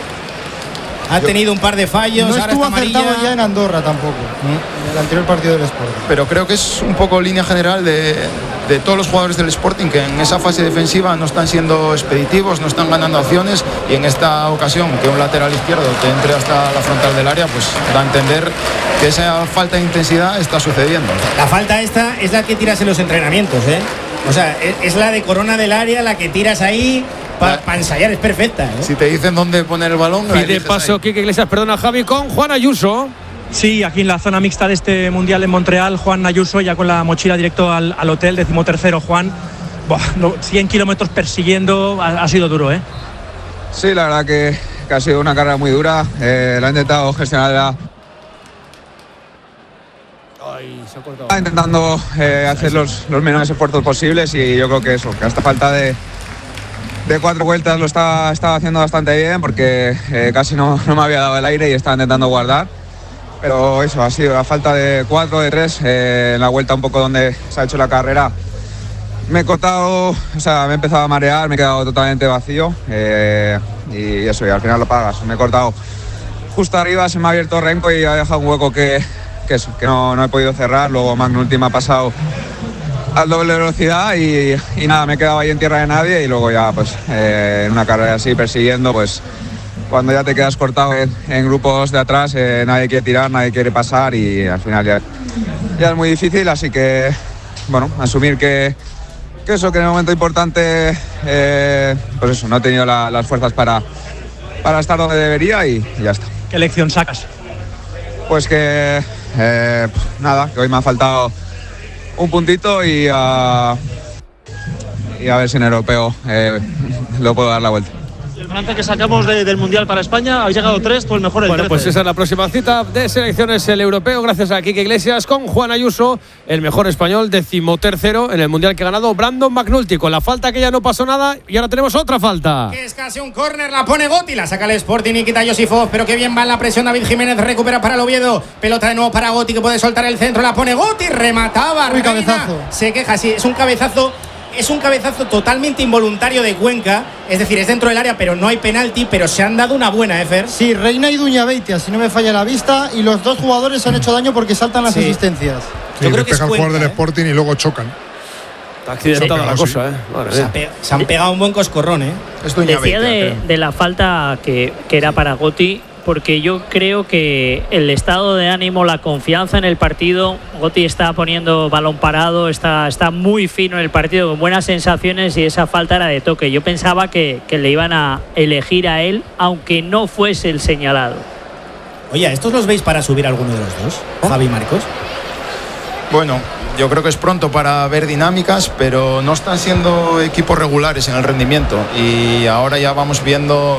S13: ha tenido un par de fallos.
S5: No estuvo acertado ya en Andorra tampoco, en el anterior partido del Sporting.
S6: Pero creo que es un poco línea general de todos los jugadores del Sporting, que en esa fase defensiva no están siendo expeditivos, no están ganando acciones, y en esta ocasión que un lateral izquierdo te entre hasta la frontal del área, pues da a entender que esa falta de intensidad está sucediendo.
S13: La falta esta es la que tiras en los entrenamientos, ¿eh? O sea, es la de corona del área, la que tiras ahí para ensayar, es perfecta, ¿eh?
S6: Si te dicen dónde poner el balón,
S1: pide paso Quique Iglesias, perdona Javi, con Juan Ayuso.
S3: Sí, aquí en la zona mixta de este Mundial en Montreal, Juan Ayuso ya con la mochila directo al hotel, 13º Juan. 100 kilómetros persiguiendo, ha sido duro, ¿eh?
S14: Sí, la verdad que ha sido una carrera muy dura. La he intentado gestionar intentando hacer los menores esfuerzos posibles, y yo creo que eso, que hasta falta de 4 vueltas lo estaba haciendo bastante bien, porque casi no me había dado el aire y estaba intentando guardar. Pero eso ha sido a falta de 4, de 3, en la vuelta un poco donde se ha hecho la carrera. Me he cortado, o sea, me he empezado a marear, me he quedado totalmente vacío, y eso, y al final lo pagas. Me he cortado justo arriba, se me ha abierto Renko y ha dejado un hueco que no he podido cerrar. Luego McNulty me ha pasado al doble velocidad y nada, me he quedado ahí en tierra de nadie, y luego ya pues en una carrera así persiguiendo, pues cuando ya te quedas cortado en grupos de atrás, nadie quiere tirar, nadie quiere pasar, y al final ya es muy difícil. Así que bueno, asumir que eso, que en el momento importante pues eso, no he tenido las fuerzas para estar donde debería, y ya está.
S3: ¿Qué lección sacas?
S14: Pues que nada, que hoy me ha faltado un puntito, y a ver si en europeo lo puedo dar la vuelta.
S3: El balance que sacamos del Mundial para España, ha llegado 3, pues mejor el 13.
S1: Bueno, pues esa es la próxima cita de selecciones, el europeo, gracias a Quique Iglesias, con Juan Ayuso, el mejor español, 13º en el Mundial que ha ganado Brandon McNulty. Con la falta que ya no pasó nada, y ahora tenemos otra falta.
S13: Que es casi un córner, la pone Gotti, la saca el Sporting y quita Josifov, pero que bien va en la presión David Jiménez, recupera para el Oviedo, pelota de nuevo para Gotti, que puede soltar el centro, la pone Gotti, remataba, Reina, cabezazo. Se queja, sí, es un cabezazo totalmente involuntario de Cuenca, es decir, es dentro del área, pero no hay penalti, pero se han dado una buena, Fer.
S5: Sí, Reina y Duñabeitia, si no me falla la vista, y los dos jugadores se han hecho daño porque saltan las asistencias.
S7: Sí, yo creo que pega el jugador del Sporting y luego chocan.
S1: Está accidentada la cosa,
S13: Se han pegado un buen coscorrón, ¿eh?
S8: Decía de la falta que era para Gotti, porque yo creo que el estado de ánimo, la confianza en el partido, Gotti está poniendo balón parado, está muy fino en el partido, con buenas sensaciones, y esa falta era de toque. Yo pensaba que le iban a elegir a él, aunque no fuese el señalado.
S13: Oye, ¿estos los veis para subir alguno de los dos? Javi, Marcos.
S6: Bueno, yo creo que es pronto para ver dinámicas, pero no están siendo equipos regulares en el rendimiento, y ahora ya vamos viendo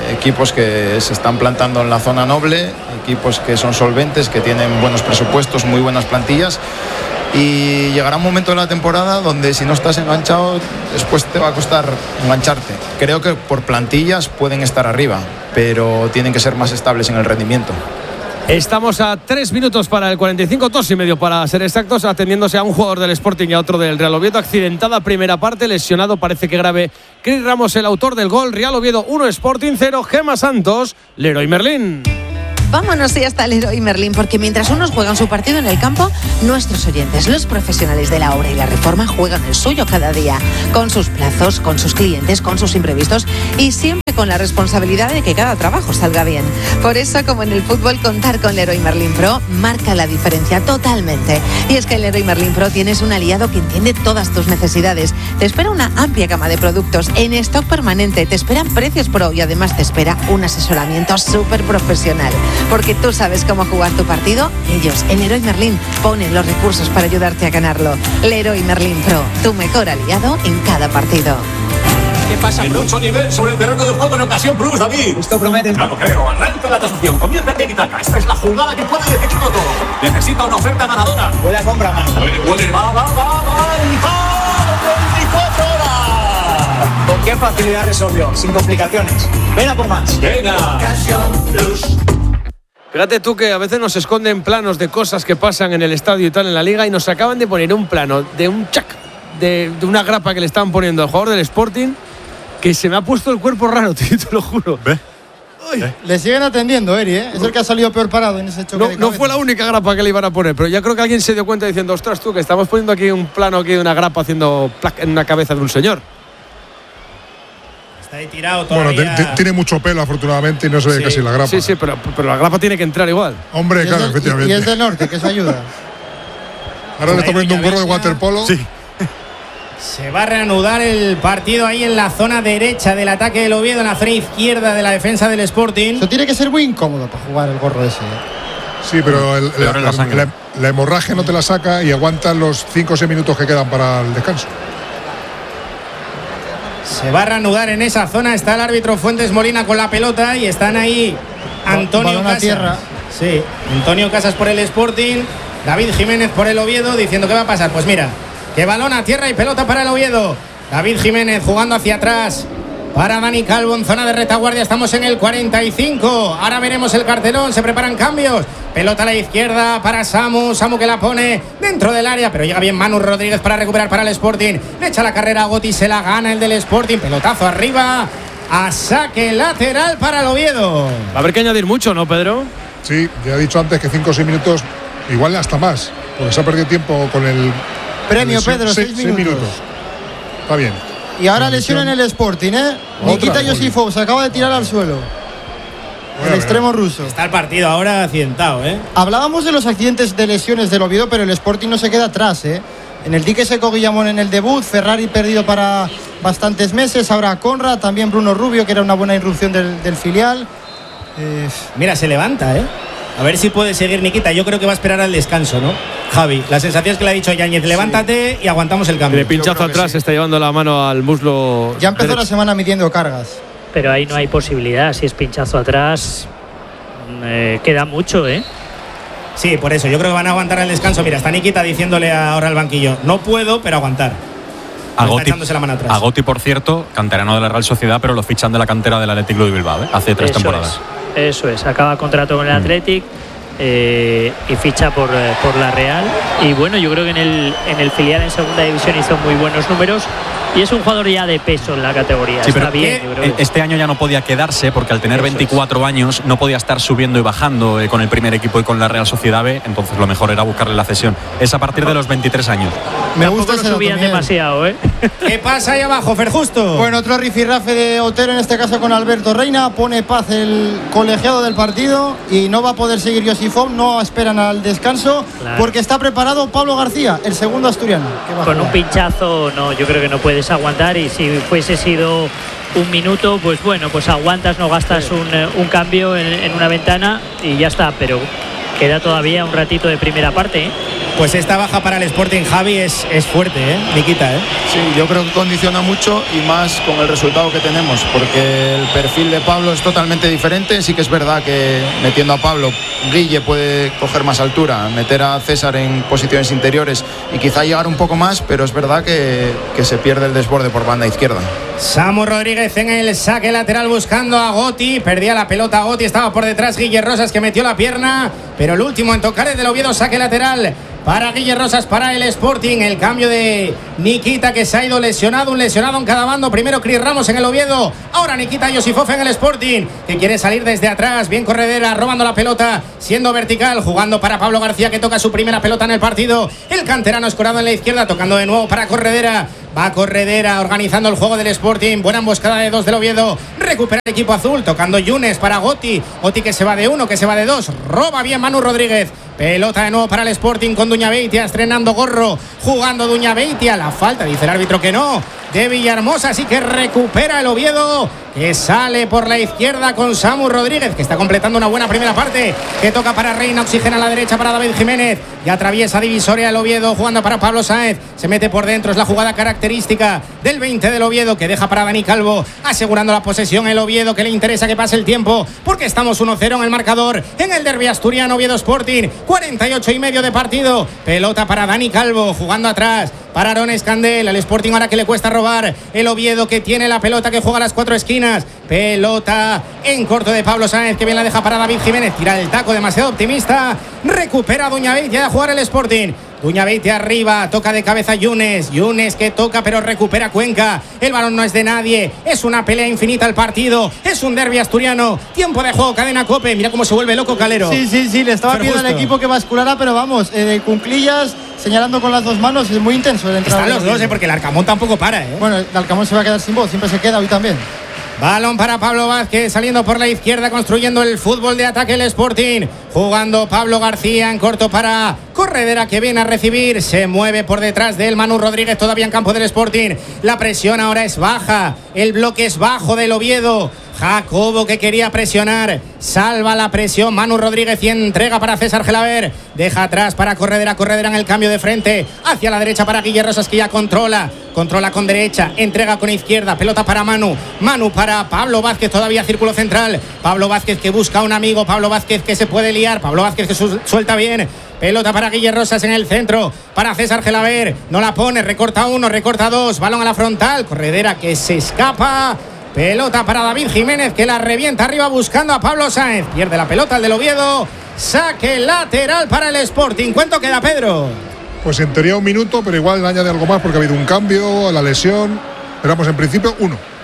S6: equipos que se están plantando en la zona noble, equipos que son solventes, que tienen buenos presupuestos, muy buenas plantillas. Y llegará un momento de la temporada donde si no estás enganchado, después te va a costar engancharte. Creo que por plantillas pueden estar arriba, pero tienen que ser más estables en el rendimiento.
S1: Estamos a 3 minutos para el 45, 2,5 para ser exactos, atendiéndose a un jugador del Sporting y a otro del Real Oviedo. Accidentada primera parte, lesionado, parece que grave, Cris Ramos, el autor del gol. Real Oviedo 1, Sporting 0, Gemma Santos, Leroy Merlín.
S15: Vámonos y hasta Leroy Merlín, porque mientras unos juegan su partido en el campo, nuestros oyentes, los profesionales de la obra y la reforma, juegan el suyo cada día, con sus plazos, con sus clientes, con sus imprevistos y siempre con la responsabilidad de que cada trabajo salga bien. Por eso, como en el fútbol, contar con Leroy Merlín Pro marca la diferencia totalmente. Y es que en Leroy Merlín Pro tienes un aliado que entiende todas tus necesidades. Te espera una amplia gama de productos en stock permanente, te esperan precios pro y además te espera un asesoramiento súper profesional. Porque tú sabes cómo jugar tu partido, ellos en Leroy Merlín ponen los recursos para ayudarte a ganarlo. Leroy Merlín Pro, tu mejor aliado en cada partido.
S16: ¿Qué pasa, Bruce? Mucho nivel sobre el terreno de juego en ocasión, Bruce, David. Esto promete. Claro, creo. Arranca la tasación. Comienza el tiki-taka. Esta es la jugada que puede decidirlo todo. Necesita una oferta ganadora. Huele a compra más. Huele. Va. 24 horas. ¿Con qué facilidad resolvió? Sin complicaciones. Ven a por más. Venga.
S1: Fíjate tú que a veces nos esconden planos de cosas que pasan en el estadio y tal en la liga, y nos acaban de poner un plano de un de una grapa que le estaban poniendo al jugador del Sporting, que se me ha puesto el cuerpo raro, tío, te lo juro.
S5: ¿Ve? Le siguen atendiendo, Eri, ¿eh? Es el que ha salido peor parado en ese choque.
S1: No fue la única grapa que le iban a poner, pero ya creo que alguien se dio cuenta diciendo, ostras tú, que estamos poniendo aquí un plano aquí de una grapa haciendo plac en una cabeza de un señor.
S13: Está ahí tirado todavía.
S7: Bueno, tiene mucho pelo afortunadamente y no se ve casi la grapa.
S1: Sí, pero la grapa tiene que entrar igual.
S7: Hombre, claro, efectivamente.
S5: Y es del norte, que eso ayuda.
S7: Ahora le está poniendo un gorro de waterpolo.
S13: Sí. Se va a reanudar el partido ahí en la zona derecha del ataque del Oviedo, en la zona izquierda de la defensa del Sporting.
S5: Eso tiene que ser muy incómodo para jugar el gorro ese.
S7: Sí, pero la hemorragia no te la saca y aguantas los 5 o 6 minutos que quedan para el descanso.
S13: Se va a reanudar en esa zona. Está el árbitro Fuentes Molina con la pelota y están ahí Antonio Casas.
S5: Tierra.
S13: Sí, Antonio Casas por el Sporting, David Jiménez por el Oviedo, diciendo qué va a pasar. Pues mira, que balón a tierra y pelota para el Oviedo. David Jiménez jugando hacia atrás para Dani Calvo en zona de retaguardia. Estamos en el 45. Ahora veremos el cartelón. Se preparan cambios. Pelota a la izquierda para Samu que la pone dentro del área, pero llega bien Manu Rodríguez para recuperar para el Sporting. Le echa la carrera a Gotti, se la gana el del Sporting. Pelotazo arriba, a saque lateral para el Oviedo.
S1: Va a haber que añadir mucho, ¿no, Pedro?
S7: Sí, ya he dicho antes que 5 o 6 minutos, igual hasta más, porque se ha perdido tiempo con el
S5: premio, Pedro, 6 minutos.
S7: Está bien.
S5: Y ahora lesión en el Sporting, ¿eh? Nikita Yosifov se acaba de tirar al suelo. El extremo ruso.
S13: Está el partido ahora accidentado, ¿eh?
S5: Hablábamos de los accidentes de lesiones del Oviedo, pero el Sporting no se queda atrás, ¿eh? En el dique seco Guillamón en el debut, Ferrari perdido para bastantes meses, ahora Conrad, también Bruno Rubio, que era una buena irrupción del filial.
S13: Mira, se levanta, ¿eh? A ver si puede seguir Nikita. Yo creo que va a esperar al descanso, ¿no? Javi, la sensación es que le ha dicho Yáñez, levántate y aguantamos el cambio.
S1: De pinchazo atrás, sí. Está llevando la mano al muslo.
S5: Ya empezó la semana midiendo cargas.
S8: Pero ahí no hay posibilidad. Si es pinchazo atrás, queda mucho, ¿eh?
S13: Sí, por eso. Yo creo que van a aguantar el descanso. Mira, está Nikita diciéndole ahora al banquillo, no puedo, pero aguantar.
S10: A Gotti, por cierto, canterano de la Real Sociedad, pero lo fichan de la cantera del Athletic Club de Bilbao, ¿eh? Hace 3 temporadas.
S8: Eso es, acaba contrato con el Athletic y ficha por la Real. Y bueno, yo creo que en el filial en segunda división hizo muy buenos números y es un jugador ya de peso en la categoría.
S10: Sí,
S8: está
S10: pero
S8: bien. Yo creo que
S10: este año ya no podía quedarse porque al tener 24 años no podía estar subiendo y bajando con el primer equipo y con la Real Sociedad B, entonces lo mejor era buscarle la cesión. Es a partir de los 23 años.
S5: Me gusta
S8: ese subían demasiado, ¿eh?
S13: ¿Qué pasa ahí abajo, Fer Justo?
S5: Bueno, otro rifirrafe de Otero, en este caso con Alberto Reina. Pone paz el colegiado del partido y no va a poder seguir Yosifov. No esperan al descanso, claro, porque está preparado Pablo García, el segundo asturiano.
S8: Con un pinchazo, no, yo creo que no puedes aguantar, y si fuese sido un minuto, pues bueno, pues aguantas, no gastas un cambio en una ventana y ya está, pero queda todavía un ratito de primera parte, ¿eh?
S13: Pues esta baja para el Sporting, Javi, es fuerte, Nikita,
S6: Sí, yo creo que condiciona mucho y más con el resultado que tenemos, porque el perfil de Pablo es totalmente diferente. Sí que es verdad que metiendo a Pablo, Guille puede coger más altura, meter a César en posiciones interiores y quizá llegar un poco más, pero es verdad que se pierde el desborde por banda izquierda.
S13: Samu Rodríguez en el saque lateral buscando a Goti, perdía la pelota Goti, estaba por detrás Guille Rosas, que metió la pierna, pero el último en tocar es del Oviedo, saque lateral para Guille Rosas, para el Sporting. El cambio de Nikita, que se ha ido lesionado, un lesionado en cada bando. Primero Cris Ramos en el Oviedo, ahora Nikita Yosifov en el Sporting, que quiere salir desde atrás. Bien Corredera, robando la pelota, siendo vertical, jugando para Pablo García, que toca su primera pelota en el partido. El canterano escorado en la izquierda, tocando de nuevo para Corredera. Va Corredera organizando el juego del Sporting. Buena emboscada de 2 del Oviedo. Recupera el equipo azul, tocando Yunes para Goti. Goti, que se va de 1, que se va de 2. Roba bien Manu Rodríguez. Pelota de nuevo para el Sporting con Duñabeitia, estrenando gorro, jugando Duñabeitia. La falta, dice el árbitro que no, de Villahermosa, así que recupera el Oviedo, que sale por la izquierda con Samu Rodríguez, que está completando una buena primera parte, que toca para Reina, oxigena a la derecha para David Jiménez, y atraviesa divisoria el Oviedo, jugando para Pablo Sáenz, se mete por dentro, es la jugada característica del 20 del Oviedo, que deja para Dani Calvo, asegurando la posesión el Oviedo, que le interesa que pase el tiempo, porque estamos 1-0 en el marcador, en el derbi asturiano. Oviedo Sporting, 48,5 de partido, pelota para Dani Calvo, jugando atrás para Aaron Escandel, el Sporting ahora que le cuesta robar, el Oviedo que tiene la pelota, que juega a las 4 esquinas, pelota en corto de Pablo Sáenz, que bien la deja para David Jiménez, tira el taco demasiado optimista, recupera Duñabeitia a jugar el Sporting. Duñabeitia arriba, toca de cabeza Yunes, que toca pero recupera Cuenca, el balón no es de nadie, es una pelea infinita el partido, es un derbi asturiano, tiempo de juego, cadena COPE, mira cómo se vuelve loco Calero.
S5: Sí, le estaba pidiendo al equipo que basculara, pero vamos, cunclillas, señalando con las dos manos, es muy intenso el entrada.
S13: Están los dos, porque el Arcamón tampoco para,
S5: Bueno, el Arcamón se va a quedar sin voz, siempre se queda hoy también.
S13: Balón para Pablo Vázquez, saliendo por la izquierda, construyendo el fútbol de ataque el Sporting. Jugando Pablo García en corto para Corredera, que viene a recibir. Se mueve por detrás de él Manu Rodríguez, todavía en campo del Sporting. La presión ahora es baja, el bloque es bajo del Oviedo. Jacobo, que quería presionar, salva la presión Manu Rodríguez y entrega para César Gelaber, deja atrás para Corredera en el cambio de frente, hacia la derecha para Guille Rosas, que ya controla con derecha, entrega con izquierda, pelota para Manu para Pablo Vázquez, todavía círculo central, Pablo Vázquez que busca a un amigo, Pablo Vázquez que se puede liar, Pablo Vázquez que suelta bien, pelota para Guille Rosas en el centro, para César Gelaber, no la pone, recorta 1, recorta 2, balón a la frontal, Corredera que se escapa. Pelota para David Jiménez, que la revienta arriba buscando a Pablo Sáenz. Pierde la pelota el del Oviedo. Saque lateral para el Sporting. ¿Cuánto queda, Pedro?
S7: Pues en teoría 1 minuto, pero igual añade algo más porque ha habido un cambio, la lesión. Pero vamos, en principio 1.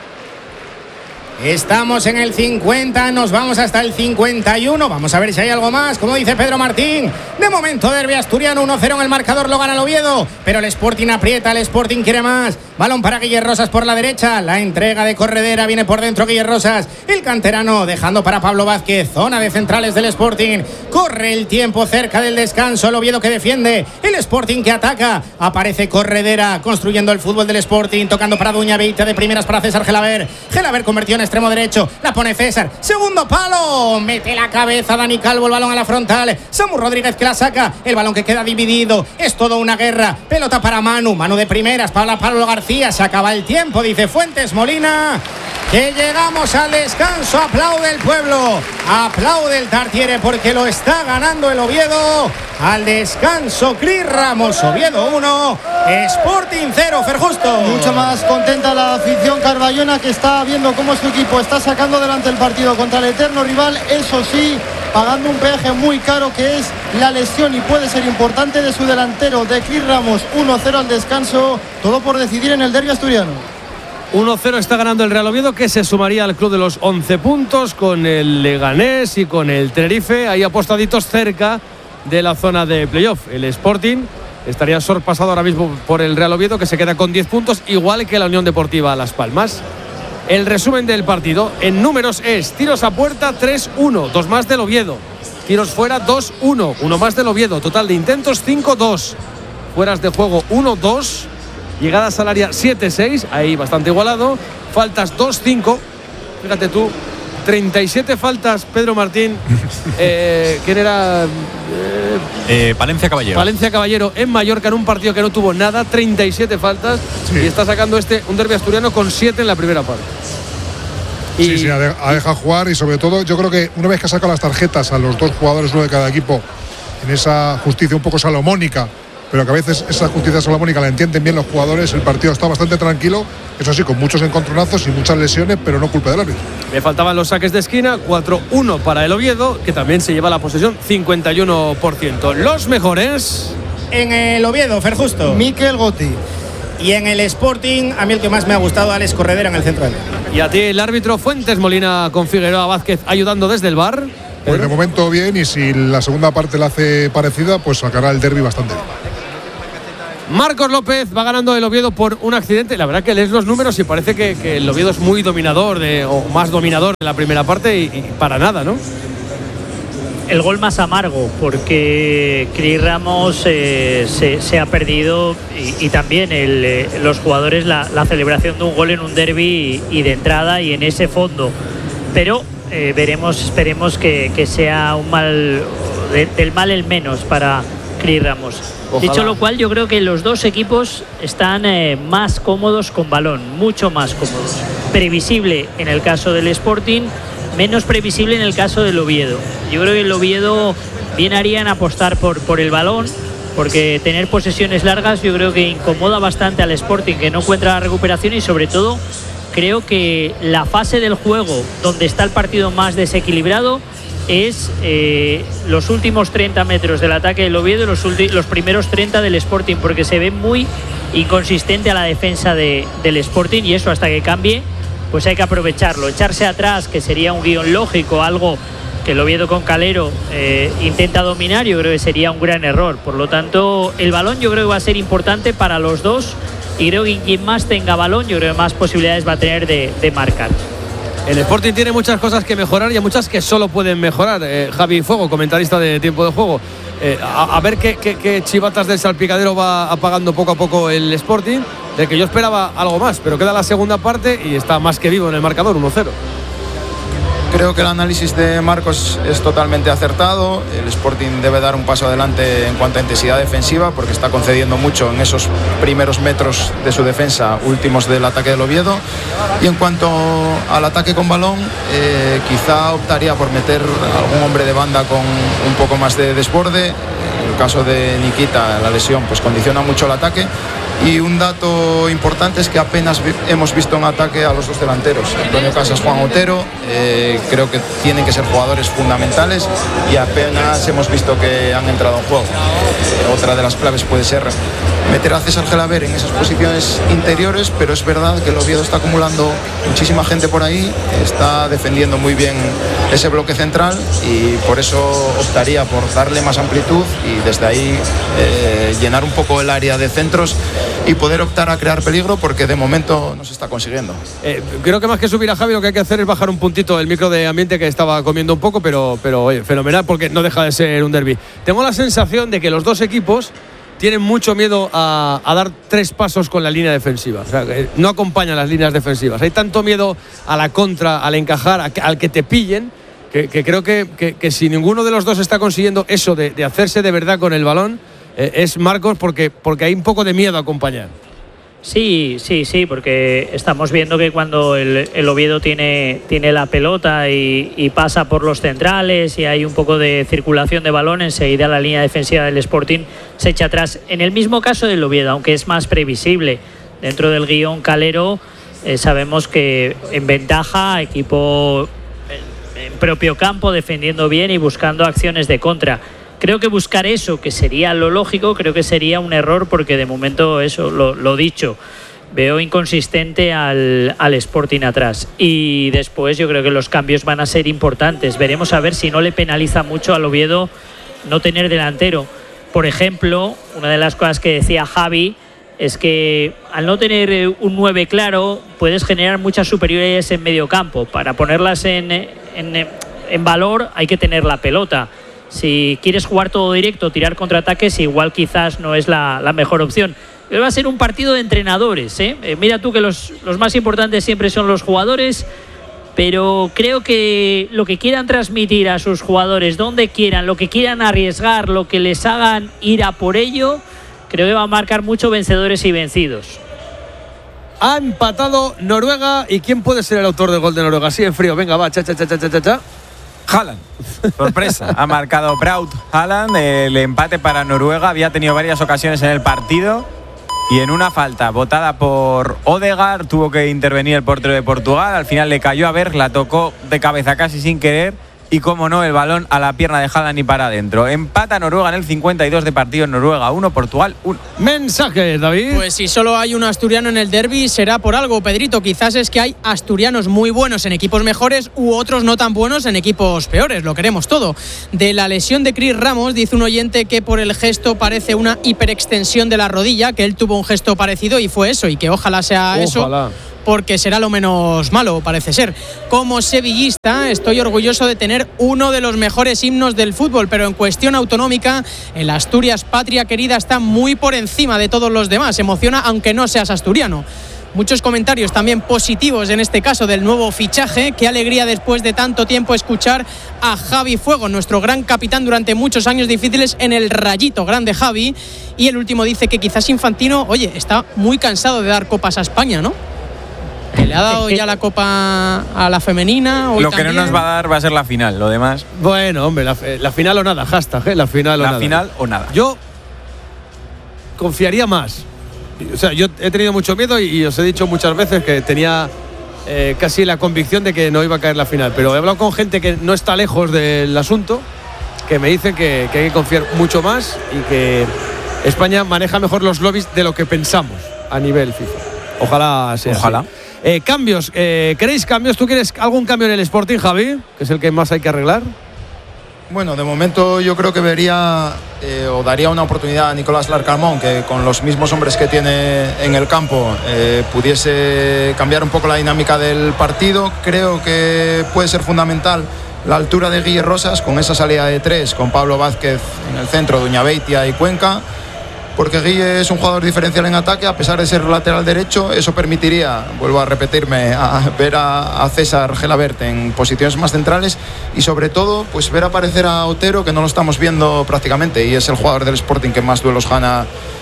S13: Estamos en el 50, nos vamos hasta el 51. Vamos a ver si hay algo más. Como dice Pedro Martín, de momento derbi asturiano, 1-0 en el marcador, lo gana el Oviedo, pero el Sporting aprieta, el Sporting quiere más. Balón para Guille Rosas por la derecha, la entrega de Corredera, viene por dentro Guille Rosas, el canterano dejando para Pablo Vázquez, zona de centrales del Sporting. Corre el tiempo cerca del descanso, el Oviedo que defiende, el Sporting que ataca, aparece Corredera construyendo el fútbol del Sporting, tocando para Duñabeitia de primeras para César Gelaber convertió en extremo derecho, la pone César, segundo palo, mete la cabeza Dani Calvo, el balón a la frontal, Samu Rodríguez que la saca, el balón que queda dividido, es toda una guerra, pelota para Manu de primeras para Pablo García, se acaba el tiempo, dice Fuentes Molina, que llegamos al descanso, aplaude el pueblo, aplaude el Tartiere porque lo está ganando el Oviedo, al descanso Cris Ramos, Oviedo 1, Sporting 0, Ferjusto.
S5: Mucho más contenta la afición carballona, que está viendo cómo su equipo está sacando adelante el partido contra el eterno rival, eso sí, pagando un peaje muy caro que es la lesión, y puede ser importante, de su delantero, de Cris Ramos. 1-0 al descanso, todo por decidir en el derbi asturiano.
S1: 1-0 está ganando el Real Oviedo, que se sumaría al club de los 11 puntos con el Leganés y con el Tenerife, ahí apostaditos cerca de la zona de playoff. El Sporting estaría sorpasado ahora mismo por el Real Oviedo, que se queda con 10 puntos, igual que la Unión Deportiva Las Palmas. El resumen del partido en números es: tiros a puerta 3-1, 2 más del Oviedo, tiros fuera 2-1, 1 más del Oviedo, total de intentos 5-2, fueras de juego 1-2, llegadas al área 7-6, ahí bastante igualado, faltas 2-5, fíjate tú 37 faltas, Pedro Martín. ¿Quién era?
S10: Palencia Caballero.
S1: Palencia Caballero en Mallorca en un partido que no tuvo nada, 37 faltas. Sí. Y está sacando un derbi asturiano con 7 en la primera parte.
S7: Sí, ha dejado jugar y sobre todo yo creo que una vez que ha sacado las tarjetas a los dos jugadores, uno de cada equipo, en esa justicia un poco salomónica, pero que a veces esa justicia salomónica la entienden bien los jugadores, el partido está bastante tranquilo, eso sí, con muchos encontronazos y muchas lesiones, pero no culpa del árbitro.
S1: Le faltaban los saques de esquina, 4-1 para el Oviedo, que también se lleva la posesión, 51%. Los mejores
S13: en el Oviedo, Fer Justo,
S5: Mikel Goti.
S13: Y en el Sporting, a mí el que más me ha gustado, Alex Corredera en el centro del campo.
S1: Y a ti el árbitro Fuentes Molina con Figueroa Vázquez ayudando desde el VAR.
S7: Pues de momento bien, y si la segunda parte la hace parecida, pues sacará el derbi bastante bien.
S1: Marcos López va ganando el Oviedo por un accidente. La verdad que lees los números y parece que el Oviedo es muy dominador, o más dominador en la primera parte y para nada, ¿no?
S8: El gol más amargo, porque Cris Ramos se ha perdido y también los jugadores la celebración de un gol en un derbi y de entrada y en ese fondo. Pero esperemos que sea un mal, del mal el menos para Cris Ramos. Ojalá. Dicho lo cual, yo creo que los dos equipos están más cómodos con balón, mucho más cómodos. Previsible en el caso del Sporting, menos previsible en el caso del Oviedo. Yo creo que el Oviedo bien haría en apostar por el balón, porque tener posesiones largas yo creo que incomoda bastante al Sporting, que no encuentra la recuperación, y sobre todo creo que la fase del juego donde está el partido más desequilibrado es los últimos 30 metros del ataque del Oviedo y los primeros 30 del Sporting, porque se ve muy inconsistente a la defensa del Sporting, y eso hasta que cambie pues hay que aprovecharlo. Echarse atrás, que sería un guión lógico, algo que el Oviedo con Calero intenta dominar, yo creo que sería un gran error. Por lo tanto, el balón yo creo que va a ser importante para los dos, y creo que quien más tenga balón, yo creo que más posibilidades va a tener de marcar.
S1: El Sporting tiene muchas cosas que mejorar y hay muchas que solo pueden mejorar. Javi Fuego, comentarista de Tiempo de Juego. A ver qué chivatas del salpicadero va apagando poco a poco el Sporting, de que yo esperaba algo más, pero queda la segunda parte y está más que vivo en el marcador, 1-0.
S6: Creo que el análisis de Marcos es totalmente acertado. El Sporting debe dar un paso adelante en cuanto a intensidad defensiva, porque está concediendo mucho en esos primeros metros de su defensa, últimos del ataque del Oviedo. Y en cuanto al ataque con balón, quizá optaría por meter algún hombre de banda con un poco más de desborde. En el caso de Nikita, la lesión pues condiciona mucho el ataque. Y un dato importante es que apenas hemos visto en ataque a los dos delanteros, Antonio Casas, Juan Otero. Creo que tienen que ser jugadores fundamentales y apenas hemos visto que han entrado en juego. Otra de las claves puede ser meter a César Gelaber en esas posiciones interiores, pero es verdad que el Oviedo está acumulando muchísima gente por ahí, está defendiendo muy bien ese bloque central, y por eso optaría por darle más amplitud y desde ahí llenar un poco el área de centros y poder optar a crear peligro, porque de momento no se está consiguiendo.
S1: Creo que más que subir a Javi, lo que hay que hacer es bajar un puntito el micro de ambiente, que estaba comiendo un poco, pero oye, fenomenal, porque no deja de ser un derbi. Tengo la sensación de que los dos equipos tienen mucho miedo a dar 3 pasos con la línea defensiva. O sea, no acompañan las líneas defensivas. Hay tanto miedo a la contra, al encajar, al que te pillen, que creo que si ninguno de los dos está consiguiendo eso de hacerse de verdad con el balón, es Marcos, porque hay un poco de miedo a acompañar.
S8: Sí, porque estamos viendo que cuando el Oviedo tiene la pelota y pasa por los centrales y hay un poco de circulación de balón, enseguida la línea defensiva del Sporting se echa atrás. En el mismo caso del Oviedo, aunque es más previsible, dentro del guión calero, sabemos que en ventaja, equipo en propio campo, defendiendo bien y buscando acciones de contra. Creo que buscar eso, que sería lo lógico, creo que sería un error, porque de momento eso, lo dicho, veo inconsistente al Sporting atrás. Y después yo creo que los cambios van a ser importantes. Veremos a ver si no le penaliza mucho al Oviedo no tener delantero. Por ejemplo, una de las cosas que decía Javi es que al no tener un 9 claro, puedes generar muchas superioridades en medio campo. Para ponerlas en valor hay que tener la pelota. Si quieres jugar todo directo, tirar contraataques, igual quizás no es la mejor opción. Pero va a ser un partido de entrenadores, ¿eh? Mira tú que los más importantes siempre son los jugadores, pero creo que lo que quieran transmitir a sus jugadores, donde quieran, lo que quieran arriesgar, lo que les hagan ir a por ello, creo que va a marcar mucho vencedores y vencidos.
S1: Ha empatado Noruega. ¿Y quién puede ser el autor del gol de Noruega? Así en frío, venga, va, cha.
S9: Haaland. Sorpresa. Ha marcado Braut Haaland. El empate para Noruega. Había tenido varias ocasiones en el partido. Y en una falta botada por Odegaard tuvo que intervenir el portero de Portugal. Al final le cayó a Berg, la tocó de cabeza casi sin querer. Y como no, el balón a la pierna de Haaland y para adentro. Empata Noruega en el 52 de partido. En Noruega 1, Portugal 1.
S1: Mensajes, David.
S17: Pues si solo hay un asturiano en el derbi, será por algo, Pedrito. Quizás es que hay asturianos muy buenos en equipos mejores u otros no tan buenos en equipos peores. Lo queremos todo. De la lesión de Chris Ramos, dice un oyente que por el gesto parece una hiperextensión de la rodilla, que él tuvo un gesto parecido y fue eso, y que ojalá sea eso, porque será lo menos malo, parece ser. Como sevillista, estoy orgulloso de tener uno de los mejores himnos del fútbol, pero en cuestión autonómica, el Asturias Patria Querida está muy por encima de todos los demás. Emociona aunque no seas asturiano. Muchos comentarios también positivos en este caso del nuevo fichaje. Qué alegría después de tanto tiempo escuchar a Javi Fuego, nuestro gran capitán durante muchos años difíciles en el Rayito. Grande Javi. Y el último dice que quizás Infantino, oye, está muy cansado de dar copas a España, ¿no? Que le ha dado ya la copa a la femenina. Hoy
S9: lo que
S17: también.
S9: no nos va a dar va a ser la final, lo demás.
S1: Bueno, hombre, la final o nada, hashtag, la final o nada.
S9: La final o nada.
S1: Yo confiaría más. O sea, yo he tenido mucho miedo y os he dicho muchas veces que tenía casi la convicción de que no iba a caer la final. Pero he hablado con gente que no está lejos del asunto, que me dicen que hay que confiar mucho más y que España maneja mejor los lobbies de lo que pensamos a nivel FIFA. Ojalá sea
S9: Ojalá.
S1: así. Cambios, ¿queréis cambios? ¿Tú quieres algún cambio en el Sporting, Javi? Que es el que más hay que arreglar.
S6: Bueno, de momento yo creo que vería o daría una oportunidad a Nicolás Larcamón, que con los mismos hombres que tiene en el campo pudiese cambiar un poco la dinámica del partido. Creo que puede ser fundamental la altura de Guille Rosas con esa salida de tres, con Pablo Vázquez en el centro, Duñabeitia y Cuenca, porque Guille es un jugador diferencial en ataque, a pesar de ser lateral derecho. Eso permitiría, vuelvo a repetirme, a ver a César Gelabert en posiciones más centrales y sobre todo pues ver aparecer a Otero, que no lo estamos viendo prácticamente y es el jugador del Sporting que más duelos gana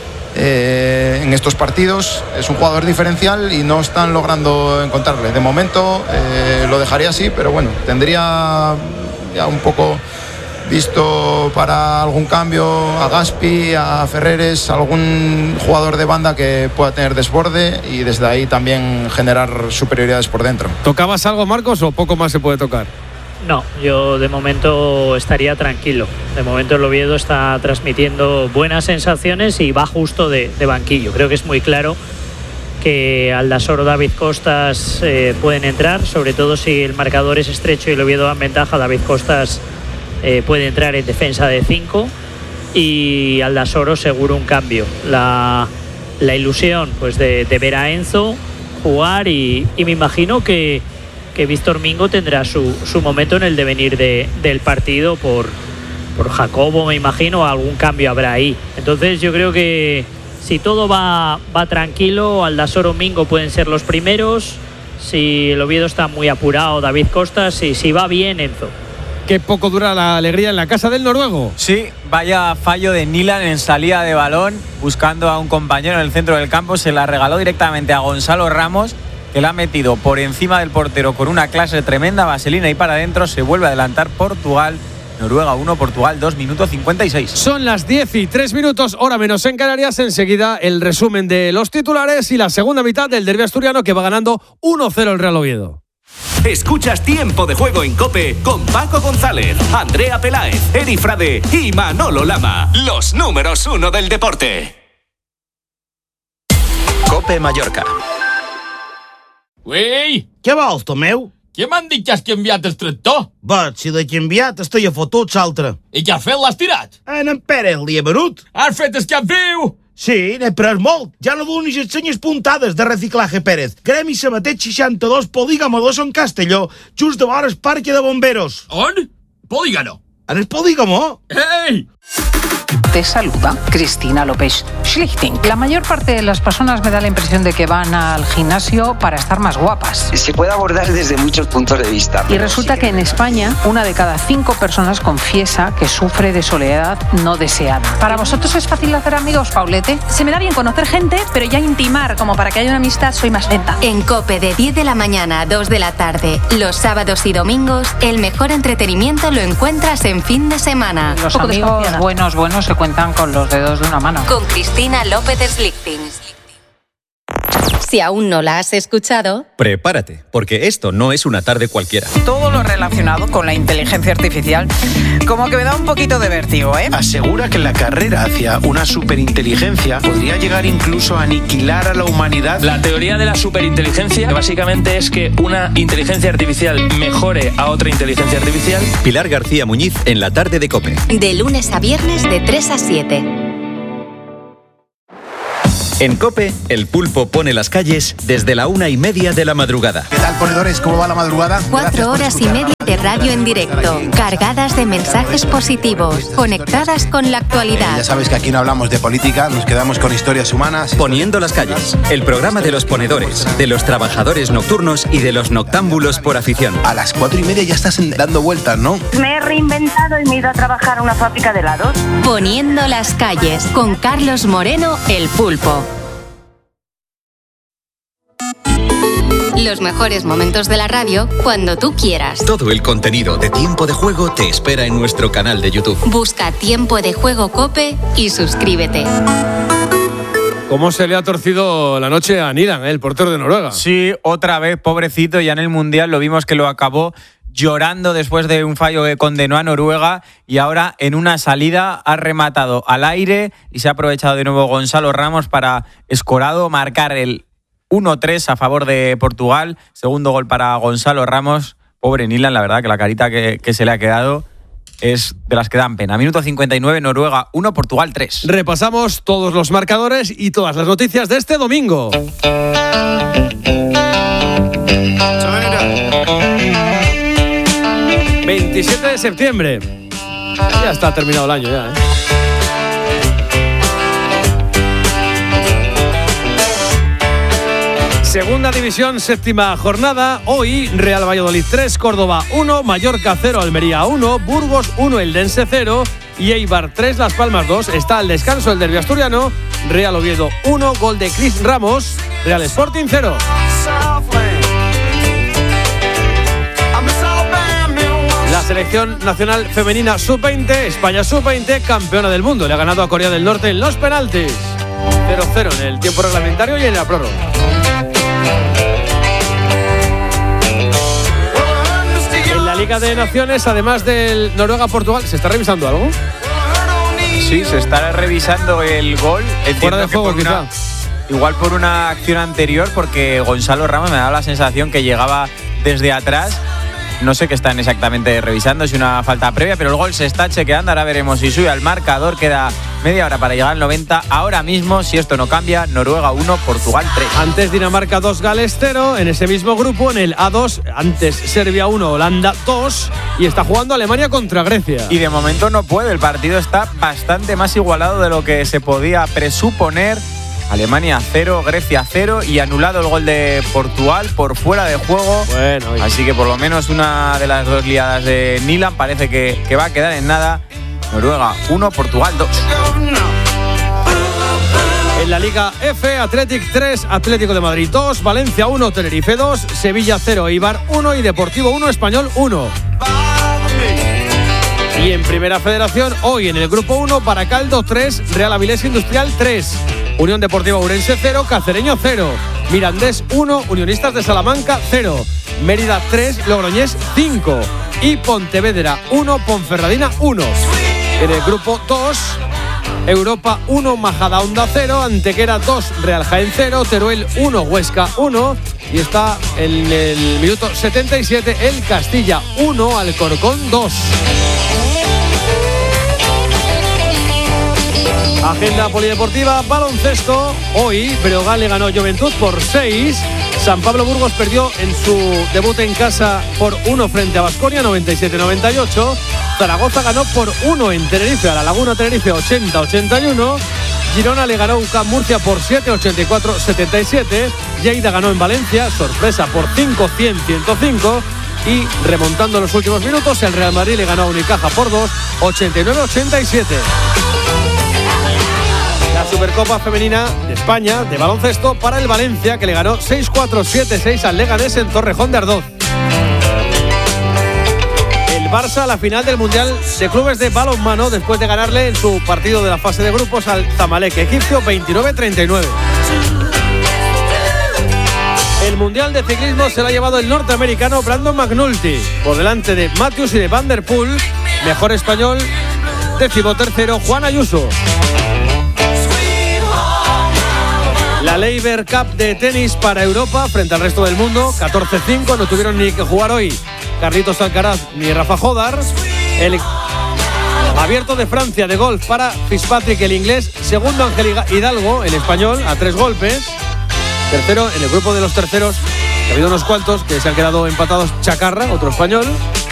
S6: en estos partidos. Es un jugador diferencial y no están logrando encontrarle. De momento lo dejaría así, pero bueno, tendría ya un poco visto para algún cambio a Gaspi, a Ferreres, algún jugador de banda que pueda tener desborde y desde ahí también generar superioridades por dentro.
S1: ¿Tocabas algo, Marcos, o poco más se puede tocar?
S8: No, yo de momento estaría tranquilo. De momento el Oviedo está transmitiendo buenas sensaciones y va justo de banquillo. Creo que es muy claro que Aldasoro o David Costas pueden entrar, sobre todo si el marcador es estrecho y el Oviedo da en ventaja. David Costas puede entrar en defensa de 5 y Aldasoro seguro un cambio. La ilusión pues de ver a Enzo jugar y me imagino que Víctor Mingo tendrá su momento en el devenir del partido por Jacobo, me imagino, algún cambio habrá ahí. Entonces yo creo que si todo va tranquilo, Aldasoro, Mingo pueden ser los primeros. Si el Oviedo está muy apurado, David Costas, y si va bien, Enzo.
S1: Qué poco dura la alegría en la casa del noruego.
S9: Sí, vaya fallo de Nilan en salida de balón, buscando a un compañero en el centro del campo. Se la regaló directamente a Gonzalo Ramos, que la ha metido por encima del portero con una clase tremenda, vaselina, y para adentro. Se vuelve a adelantar Portugal. Noruega 1, Portugal 2, minuto 56.
S1: Son las 10:03, hora menos en Canarias. Enseguida el resumen de los titulares y la segunda mitad del derbi asturiano, que va ganando 1-0 el Real Oviedo.
S18: Escuchas Tiempo de Juego en COPE con Paco González, Andrea Peláez, Eri Frade y Manolo Lama. Los números 1 del deporte. COPE Mallorca.
S19: Ui! Què vols, Tomeu? Què m'han dit que has canviat el tractor? Va, si l'he canviat, estic a fotuts altre. I què has fet? L'has tirat? En Pere li he venut. Has fet el cap viu? Sí, n'he pres molt. Ja no donis les senyes puntades de Reciclaje Pérez. Gremi Sabatet 62, Polígamo 2 en Castelló, just de vora el Parque de Bomberos. On? Polígamo. En el Polígamo? Ei!
S20: Te saluda Cristina López Schlichting. La mayor parte de las personas me da la impresión de que van al gimnasio para estar más guapas.
S21: Se puede abordar desde muchos puntos de vista.
S20: Y resulta que en España, 1 de cada 5 personas confiesa que sufre de soledad no deseada. ¿Para vosotros es fácil hacer amigos, Paulete?
S22: Se me da bien conocer gente, pero ya intimar como para que haya una amistad soy más lenta.
S23: En COPE de 10 de la mañana a 2 de la tarde, los sábados y domingos, el mejor entretenimiento lo encuentras en fin de semana.
S20: Los amigos buenos se cuentan con los dedos de una mano.
S23: Con Cristina López Schlichting. Si aún no la has escuchado,
S24: prepárate, porque esto no es una tarde cualquiera.
S20: Todo lo relacionado con la inteligencia artificial como que me da un poquito de vértigo, ¿eh?
S25: Asegura que la carrera hacia una superinteligencia podría llegar incluso a aniquilar a la humanidad.
S26: La teoría de la superinteligencia básicamente es que una inteligencia artificial mejore a otra inteligencia artificial.
S24: Pilar García Muñiz en la tarde de COPE.
S23: De lunes a viernes de 3 a 7.
S24: En COPE, el pulpo pone las calles desde la 1:30 de la madrugada.
S27: ¿Qué tal, ponedores? ¿Cómo va la madrugada?
S23: 4 horas y media de radio en directo, cargadas de mensajes positivos, conectadas con la actualidad.
S27: Ya sabes que aquí no hablamos de política, nos quedamos con historias humanas.
S24: Poniendo las calles, el programa de los ponedores, de los trabajadores nocturnos y de los noctámbulos por afición.
S27: A las 4:30 ya estás dando vueltas, ¿no?
S22: Me he reinventado y me he ido a trabajar a una fábrica de helados.
S23: Poniendo las calles, con Carlos Moreno, el pulpo. Los mejores momentos de la radio cuando tú quieras.
S24: Todo el contenido de Tiempo de Juego te espera en nuestro canal de YouTube.
S23: Busca Tiempo de Juego COPE y suscríbete.
S1: ¿Cómo se le ha torcido la noche a Nilan, el portero de Noruega?
S9: Sí, otra vez, pobrecito, ya en el Mundial lo vimos que lo acabó llorando después de un fallo que condenó a Noruega y ahora en una salida ha rematado al aire y se ha aprovechado de nuevo Gonzalo Ramos para escorado marcar el 1-3 a favor de Portugal. Segundo gol para Gonzalo Ramos. Pobre Nilan, la verdad que la carita que se le ha quedado es de las que dan pena. Minuto 59, Noruega 1, Portugal 3.
S1: Repasamos todos los marcadores y todas las noticias de este domingo. 27 de septiembre. Ya está terminado el año ya, ¿eh? Segunda división, séptima jornada. Hoy Real Valladolid 3, Córdoba 1, Mallorca 0, Almería 1, Burgos 1, Eldense 0 y Eibar 3, Las Palmas 2. Está al descanso el derbi asturiano. Real Oviedo 1, gol de Chris Ramos. Real Sporting 0. La selección nacional femenina sub-20, España sub-20, campeona del mundo. Le ha ganado a Corea del Norte en los penaltis. 0-0 en el tiempo reglamentario y en la prórroga. Liga de Naciones, además del Noruega-Portugal, ¿se está revisando algo?
S9: Sí, se está revisando el gol.
S1: Fuera de juego, quizá.
S9: Igual por una acción anterior, porque Gonzalo Ramos me da la sensación que llegaba desde atrás. No sé qué están exactamente revisando, si una falta previa, pero el gol se está chequeando. Ahora veremos si sube al marcador. Queda media hora para llegar al 90. Ahora mismo, si esto no cambia, Noruega 1, Portugal 3.
S1: Antes Dinamarca 2, Gales 0. En ese mismo grupo, en el A2, antes Serbia 1, Holanda 2. Y está jugando Alemania contra Grecia.
S9: Y de momento no puede. El partido está bastante más igualado de lo que se podía presuponer. Alemania 0, Grecia 0 y anulado el gol de Portugal por fuera de juego.
S1: Bueno,
S9: así que por lo menos una de las dos liadas de Nilan parece que va a quedar en nada. Noruega 1, Portugal 2.
S1: En la Liga F, Athletic 3, Atlético de Madrid 2, Valencia 1, Tenerife 2, Sevilla 0, Eibar 1 y Deportivo 1, Español 1. Y en Primera Federación, hoy en el Grupo 1, Baracaldo 3, Real Avilés Industrial 3, Unión Deportiva Ourense 0, Cacereño 0, Mirandés 1, Unionistas de Salamanca 0, Mérida 3, Logroñés 5 y Pontevedra 1, Ponferradina 1. En el Grupo 2, Europa 1, Majadahonda 0, Antequera 2, Real Jaén 0, Teruel 1, Huesca 1 y está en el minuto 77 el Castilla 1, Alcorcón 2. Agenda polideportiva, baloncesto. Hoy Breogán le ganó Juventud por 6 San Pablo Burgos perdió en su debut en casa por 1 frente a Baskonia, 97-98. Zaragoza ganó por 1 en Tenerife a la Laguna Tenerife, 80-81. Girona le ganó a UCAM Murcia por 7, 84-77. Lleida ganó en Valencia, sorpresa, por 5, 100-105. Y remontando en los últimos minutos, el Real Madrid le ganó a Unicaja por 2, 89-87. La Supercopa Femenina de España de baloncesto para el Valencia, que le ganó 6-4, 7-6 al Leganés en Torrejón de Ardoz. El Barça a la final del Mundial de Clubes de Balonmano después de ganarle en su partido de la fase de grupos al Zamalek egipcio 29-39. El Mundial de Ciclismo se lo ha llevado el norteamericano Brandon McNulty, por delante de Matthews y de Van der Poel. Mejor español, 13º, Juan Ayuso. La Laver Cup de tenis para Europa frente al resto del mundo, 14-5, no tuvieron ni que jugar hoy Carlitos Alcaraz ni Rafa Jodar. El Abierto de Francia de golf para Fitzpatrick, el inglés. Segundo, Ángel Hidalgo, el español, a 3 golpes. Tercero, en el grupo de los terceros, que ha habido unos cuantos que se han quedado empatados, Chacarra, otro español.